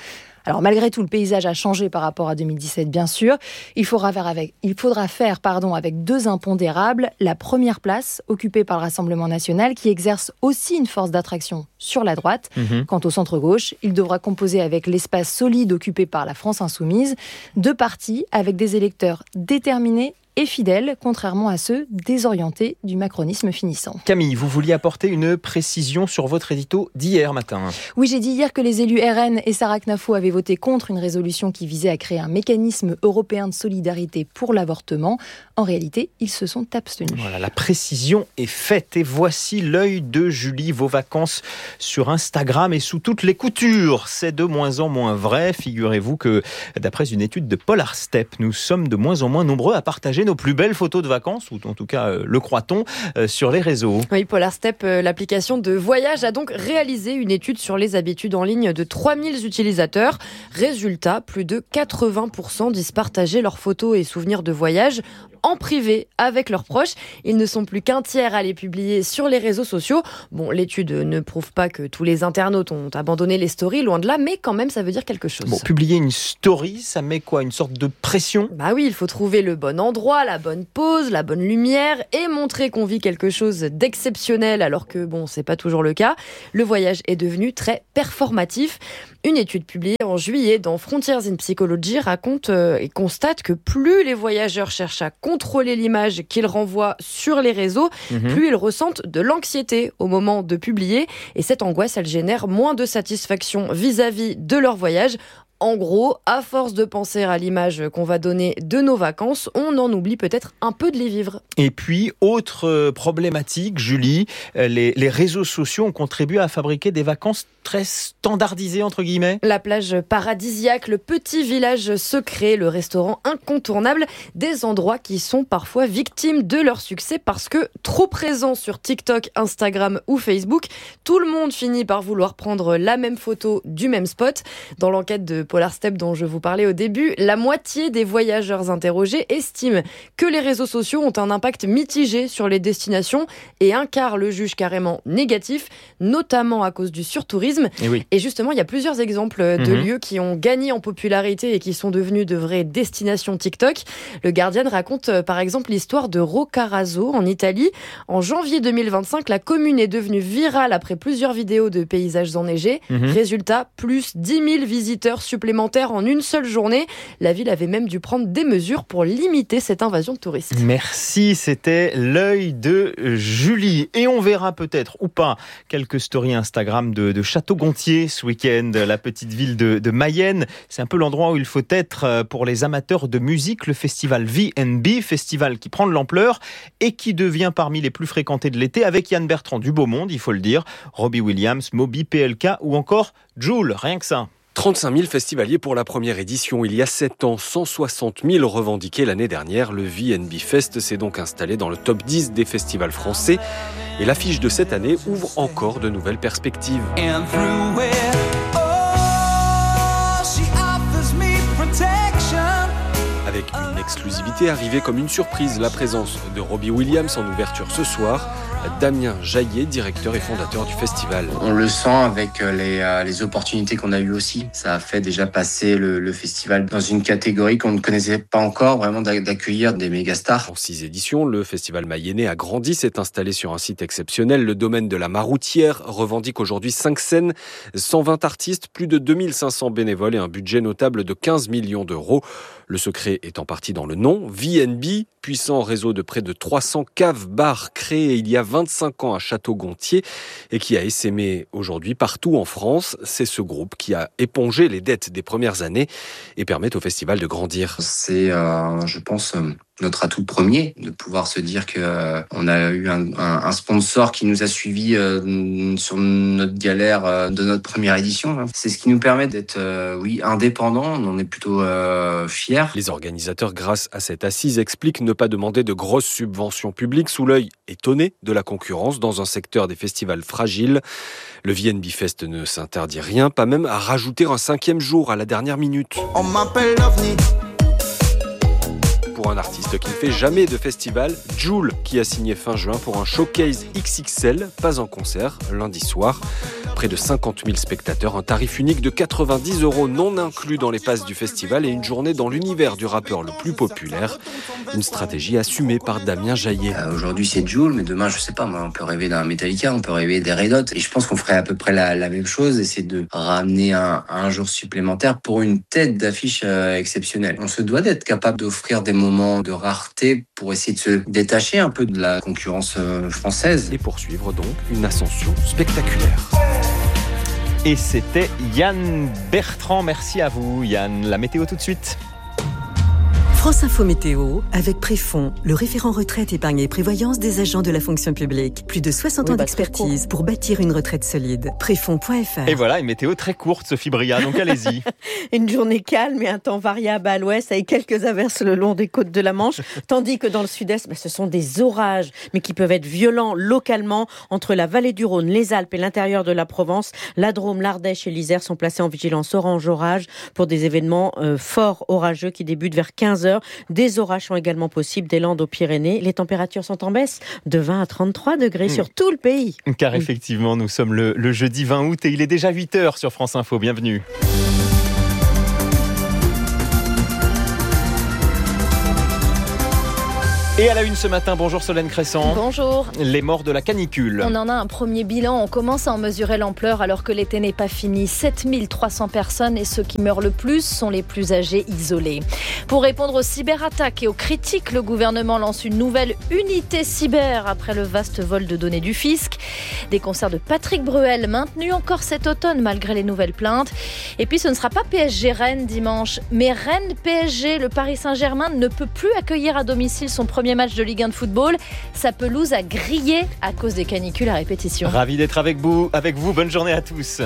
Alors malgré tout, le paysage a changé par rapport à deux mille dix-sept, bien sûr. Il faudra faire avec, il faudra faire pardon, avec deux impondérables. La première place, occupée par le Rassemblement national, qui exerce aussi une force d'attraction sur la droite. Mmh. Quant au centre-gauche, il devra composer avec l'espace solide occupé par la France insoumise. Deux partis avec des électeurs déterminés et fidèles, contrairement à ceux désorientés du macronisme finissant. Camille, vous vouliez apporter une précision sur votre édito d'hier matin. Oui, j'ai dit hier que les élus R N et Sarah Knafo avaient voté contre une résolution qui visait à créer un mécanisme européen de solidarité pour l'avortement. En réalité, ils se sont abstenus. Voilà, la précision est faite. Et voici l'œil de Julie. Vos vacances sur Instagram et sous toutes les coutures. C'est de moins en moins vrai. Figurez-vous que, d'après une étude de Polar Step, nous sommes de moins en moins nombreux à partager nos plus belles photos de vacances, ou en tout cas euh, le croit-on, euh, sur les réseaux. Oui, Polar Step, euh, l'application de voyage, a donc réalisé une étude sur les habitudes en ligne de trois mille utilisateurs. Résultat, plus de quatre-vingts pour cent disent partager leurs photos et souvenirs de voyage en privé avec leurs proches. Ils ne sont plus qu'un tiers à les publier sur les réseaux sociaux. Bon, l'étude ne prouve pas que tous les internautes ont abandonné les stories, loin de là, mais quand même, ça veut dire quelque chose. Bon, publier une story, ça met quoi ? Une sorte de pression ? Bah oui, il faut trouver le bon endroit, la bonne pose, la bonne lumière et montrer qu'on vit quelque chose d'exceptionnel alors que, bon, c'est pas toujours le cas. Le voyage est devenu très performatif. Une étude publiée en juillet dans Frontiers in Psychology raconte euh, et constate que plus les voyageurs cherchent à contrôler l'image qu'ils renvoient sur les réseaux, mmh. plus ils ressentent de l'anxiété au moment de publier. Et cette angoisse, elle génère moins de satisfaction vis-à-vis de leur voyage. En gros, à force de penser à l'image qu'on va donner de nos vacances, on en oublie peut-être un peu de les vivre. Et puis, autre problématique, Julie, les, les réseaux sociaux ont contribué à fabriquer des vacances très standardisées, entre guillemets. La plage paradisiaque, le petit village secret, le restaurant incontournable, des endroits qui sont parfois victimes de leur succès parce que trop présents sur TikTok, Instagram ou Facebook, tout le monde finit par vouloir prendre la même photo du même spot. Dans l'enquête de Polar Step dont je vous parlais au début, la moitié des voyageurs interrogés estiment que les réseaux sociaux ont un impact mitigé sur les destinations et un quart le juge carrément négatif, notamment à cause du surtourisme. Et, oui. et justement, il y a plusieurs exemples de mmh. lieux qui ont gagné en popularité et qui sont devenus de vraies destinations TikTok. Le Guardian raconte euh, par exemple l'histoire de Roccaraso en Italie. En janvier deux mille vingt-cinq, la commune est devenue virale après plusieurs vidéos de paysages enneigés. Mmh. Résultat, plus dix mille visiteurs supplémentaires en une seule journée. La ville avait même dû prendre des mesures pour limiter cette invasion de touristes. Merci, c'était l'œil de Julie. Et on verra peut-être, ou pas, quelques stories Instagram de, de Château-Gontier ce week-end, la petite ville de, de Mayenne. C'est un peu l'endroit où il faut être pour les amateurs de musique. Le festival V and B, festival qui prend de l'ampleur et qui devient parmi les plus fréquentés de l'été, avec Yann Bertrand du beau monde, il faut le dire, Robbie Williams, Moby, P L K ou encore Jul, rien que ça. trente-cinq mille festivaliers pour la première édition. Il y a sept ans, cent soixante mille revendiqués l'année dernière. Le V and B Fest s'est donc installé dans le top dix des festivals français. Et l'affiche de cette année ouvre encore de nouvelles perspectives. Avec une exclusivité arrivée comme une surprise, la présence de Robbie Williams en ouverture ce soir. Damien Jaillet, directeur et fondateur du festival. On le sent avec les, euh, les opportunités qu'on a eues aussi. Ça a fait déjà passer le, le festival dans une catégorie qu'on ne connaissait pas encore, vraiment d'accueillir des méga stars. En six éditions, le festival mayennais a grandi, s'est installé sur un site exceptionnel. Le domaine de la Maroutière revendique aujourd'hui cinq scènes, cent vingt artistes, plus de deux mille cinq cents bénévoles et un budget notable de quinze millions d'euros. Le secret est en partie dans le nom. V and B, puissant réseau de près de trois cents caves-bars créés il y a vingt-cinq ans à Château-Gontier et qui a essaimé aujourd'hui partout en France. C'est ce groupe qui a épongé les dettes des premières années et permet au festival de grandir. C'est, euh, je pense, euh, notre atout premier, de pouvoir se dire qu'on euh, a eu un, un, un sponsor qui nous a suivis euh, sur notre galère euh, de notre première édition. C'est ce qui nous permet d'être euh, oui, indépendants, on en est plutôt euh, fiers. Les organisateurs, grâce à cette assise, expliquent ne pas demander de grosses subventions publiques sous l'œil étonné de la concurrence dans un secteur des festivals fragiles. Le V and B Fest ne s'interdit rien, pas même à rajouter un cinquième jour à la dernière minute. On m'appelle l'OVNI. pour un artiste qui ne fait jamais de festival, Jul, qui a signé fin juin pour un showcase X X L, pas en concert, lundi soir. Près de cinquante mille spectateurs, un tarif unique de quatre-vingt-dix euros non inclus dans les passes du festival et une journée dans l'univers du rappeur le plus populaire. Une stratégie assumée par Damien Jaillet. Euh, aujourd'hui c'est Jul, mais demain je sais pas, moi, on peut rêver d'un Metallica, on peut rêver des Red Hot. Et je pense qu'on ferait à peu près la, la même chose, et c'est de ramener un, un jour supplémentaire pour une tête d'affiche euh, exceptionnelle. On se doit d'être capable d'offrir des moments de rareté pour essayer de se détacher un peu de la concurrence euh, française. Et poursuivre donc une ascension spectaculaire. Et c'était Yann Bertrand. Merci à vous, Yann. La météo tout de suite. France Info Météo, avec Préfond, le référent retraite, épargne et prévoyance des agents de la fonction publique. Plus de soixante oui, ans bah, d'expertise pour bâtir une retraite solide. Préfond point F R. Et voilà, une météo très courte, Sophie Bria, donc allez-y. Une journée calme et un temps variable à l'ouest, avec quelques averses le long des côtes de la Manche, tandis que dans le sud-est, bah, ce sont des orages, mais qui peuvent être violents localement entre la vallée du Rhône, les Alpes et l'intérieur de la Provence. La Drôme, l'Ardèche et l'Isère sont placés en vigilance orange orage pour des événements euh, forts orageux qui débutent vers quinze heures. Des orages sont également possibles des Landes aux Pyrénées. Les températures sont en baisse de vingt à trente-trois degrés mmh. sur tout le pays. Car effectivement, nous sommes le, le jeudi vingt août et il est déjà huit heures sur France Info. Bienvenue. Et à la une ce matin, bonjour Solène Crescent. Bonjour. Les morts de la canicule. On en a un premier bilan, on commence à en mesurer l'ampleur alors que l'été n'est pas fini. sept mille trois cents personnes et ceux qui meurent le plus sont les plus âgés isolés. Pour répondre aux cyberattaques et aux critiques, le gouvernement lance une nouvelle unité cyber après le vaste vol de données du fisc. Des concerts de Patrick Bruel maintenus encore cet automne malgré les nouvelles plaintes. Et puis ce ne sera pas P S G Rennes dimanche, mais Rennes P S G. Le Paris Saint-Germain ne peut plus accueillir à domicile son premier match de Ligue un de football. Sa pelouse a grillé à cause des canicules à répétition. Ravi d'être avec vous, avec vous. Bonne journée à tous.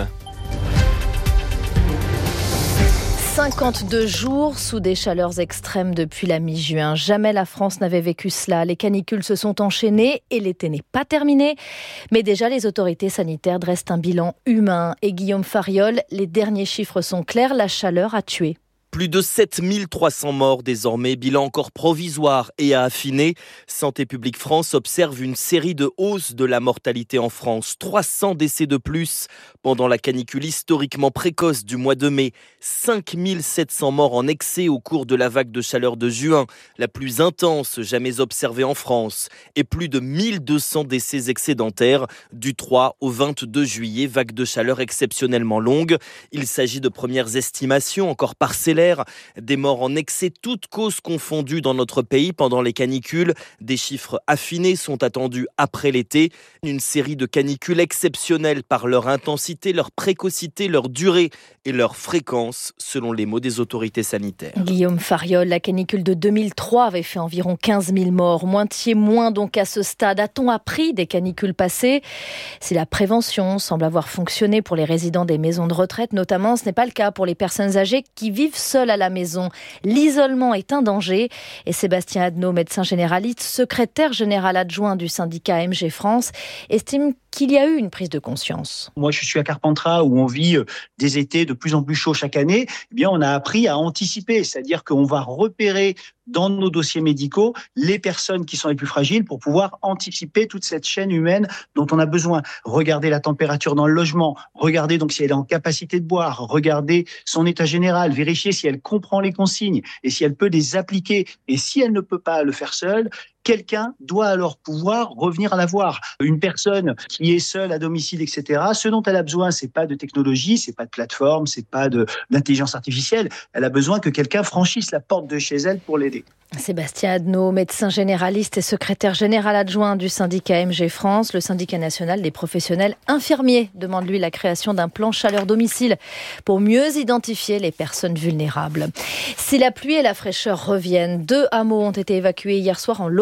cinquante-deux jours sous des chaleurs extrêmes depuis la mi-juin. Jamais la France n'avait vécu cela. Les canicules se sont enchaînées et l'été n'est pas terminé. Mais déjà, les autorités sanitaires dressent un bilan humain. Et Guillaume Fariol, les derniers chiffres sont clairs, la chaleur a tué. Plus de sept mille trois cents morts désormais, bilan encore provisoire et à affiner. Santé publique France observe une série de hausses de la mortalité en France. trois cents décès de plus pendant la canicule historiquement précoce du mois de mai. cinq mille sept cents morts en excès au cours de la vague de chaleur de juin, la plus intense jamais observée en France. Et plus de mille deux cents décès excédentaires du trois au vingt-deux juillet, vague de chaleur exceptionnellement longue. Il s'agit de premières estimations encore parcellaires. Des morts en excès, toutes causes confondues dans notre pays pendant les canicules. Des chiffres affinés sont attendus après l'été. Une série de canicules exceptionnelles par leur intensité, leur précocité, leur durée et leur fréquence, selon les mots des autorités sanitaires. Guillaume Fariol, la canicule de deux mille trois avait fait environ quinze mille morts. Moitié moins donc à ce stade. A-t-on appris des canicules passées ? Si la prévention semble avoir fonctionné pour les résidents des maisons de retraite, notamment, ce n'est pas le cas pour les personnes âgées qui vivent seul à la maison. L'isolement est un danger et Sébastien Adnaud, médecin généraliste, secrétaire général adjoint du syndicat M G France, estime qu'il y a eu une prise de conscience. Moi, je suis à Carpentras où on vit des étés de plus en plus chauds chaque année. Eh bien, on a appris à anticiper, c'est-à-dire qu'on va repérer dans nos dossiers médicaux les personnes qui sont les plus fragiles pour pouvoir anticiper toute cette chaîne humaine dont on a besoin. Regarder la température dans le logement, regarder donc si elle est en capacité de boire, regarder son état général, vérifier si elle comprend les consignes et si elle peut les appliquer. Et si elle ne peut pas le faire seule, quelqu'un doit alors pouvoir revenir la voir. Une personne qui est seule à domicile, et cetera, ce dont elle a besoin, c'est pas de technologie, c'est pas de plateforme, c'est pas de, d'intelligence artificielle. Elle a besoin que quelqu'un franchisse la porte de chez elle pour l'aider. Sébastien Adnaud, médecin généraliste et secrétaire général adjoint du syndicat M G France, le syndicat national des professionnels infirmiers, demande lui la création d'un plan chaleur domicile pour mieux identifier les personnes vulnérables. Si la pluie et la fraîcheur reviennent, deux hameaux ont été évacués hier soir en Lausanne.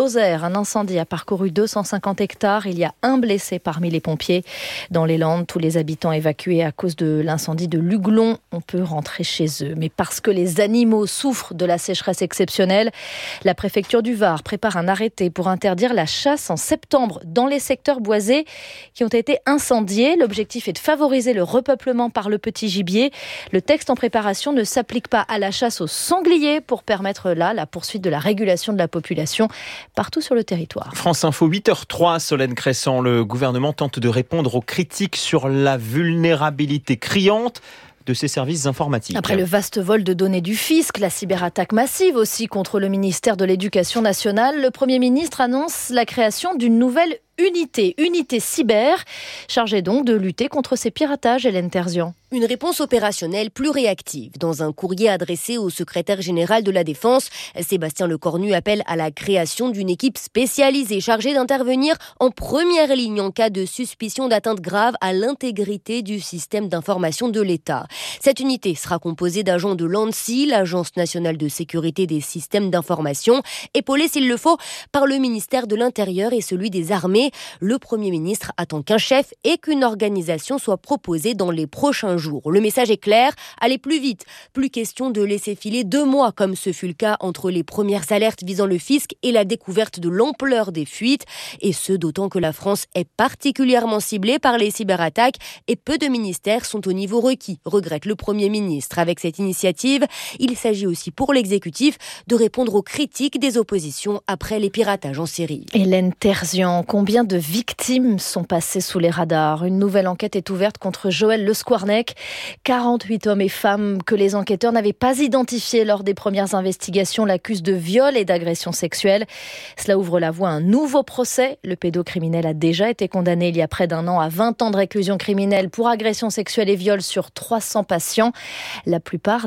Lozère, un incendie a parcouru deux cent cinquante hectares. Il y a un blessé parmi les pompiers. Dans les Landes, tous les habitants évacués à cause de l'incendie de Luglon, on peut rentrer chez eux. Mais parce que les animaux souffrent de la sécheresse exceptionnelle, la préfecture du Var prépare un arrêté pour interdire la chasse en septembre dans les secteurs boisés qui ont été incendiés. L'objectif est de favoriser le repeuplement par le petit gibier. Le texte en préparation ne s'applique pas à la chasse aux sangliers pour permettre là la poursuite de la régulation de la population partout sur le territoire. France Info, huit heures trois, Solène Crescent. Le gouvernement tente de répondre aux critiques sur la vulnérabilité criante de ses services informatiques. Après le vaste vol de données du fisc, la cyberattaque massive aussi contre le ministère de l'Éducation nationale, le Premier ministre annonce la création d'une nouvelle unité, unité cyber, chargée donc de lutter contre ces piratages, Hélène Terzian. Une réponse opérationnelle plus réactive. Dans un courrier adressé au secrétaire général de la Défense, Sébastien Lecornu appelle à la création d'une équipe spécialisée chargée d'intervenir en première ligne en cas de suspicion d'atteinte grave à l'intégrité du système d'information de l'État. Cette unité sera composée d'agents de l'ANSSI, l'Agence nationale de sécurité des systèmes d'information, épaulée s'il le faut par le ministère de l'Intérieur et celui des Armées. Le Premier ministre attend qu'un chef et qu'une organisation soit proposée dans les prochains jours. Le message est clair, allez plus vite. Plus question de laisser filer deux mois, comme ce fut le cas entre les premières alertes visant le fisc et la découverte de l'ampleur des fuites. Et ce, d'autant que la France est particulièrement ciblée par les cyberattaques et peu de ministères sont au niveau requis, regrette le Premier ministre. Avec cette initiative, il s'agit aussi pour l'exécutif de répondre aux critiques des oppositions après les piratages en série. Hélène Terzian, combien de victimes sont passées sous les radars? Une nouvelle enquête est ouverte contre Joël Le Squarnec. quarante-huit hommes et femmes que les enquêteurs n'avaient pas identifiés lors des premières investigations l'accusent de viol et d'agression sexuelle. Cela ouvre la voie à un nouveau procès. Le pédocriminel a déjà été condamné il y a près d'un an à vingt ans de réclusion criminelle pour agression sexuelle et viol sur trois cents patients. La plupart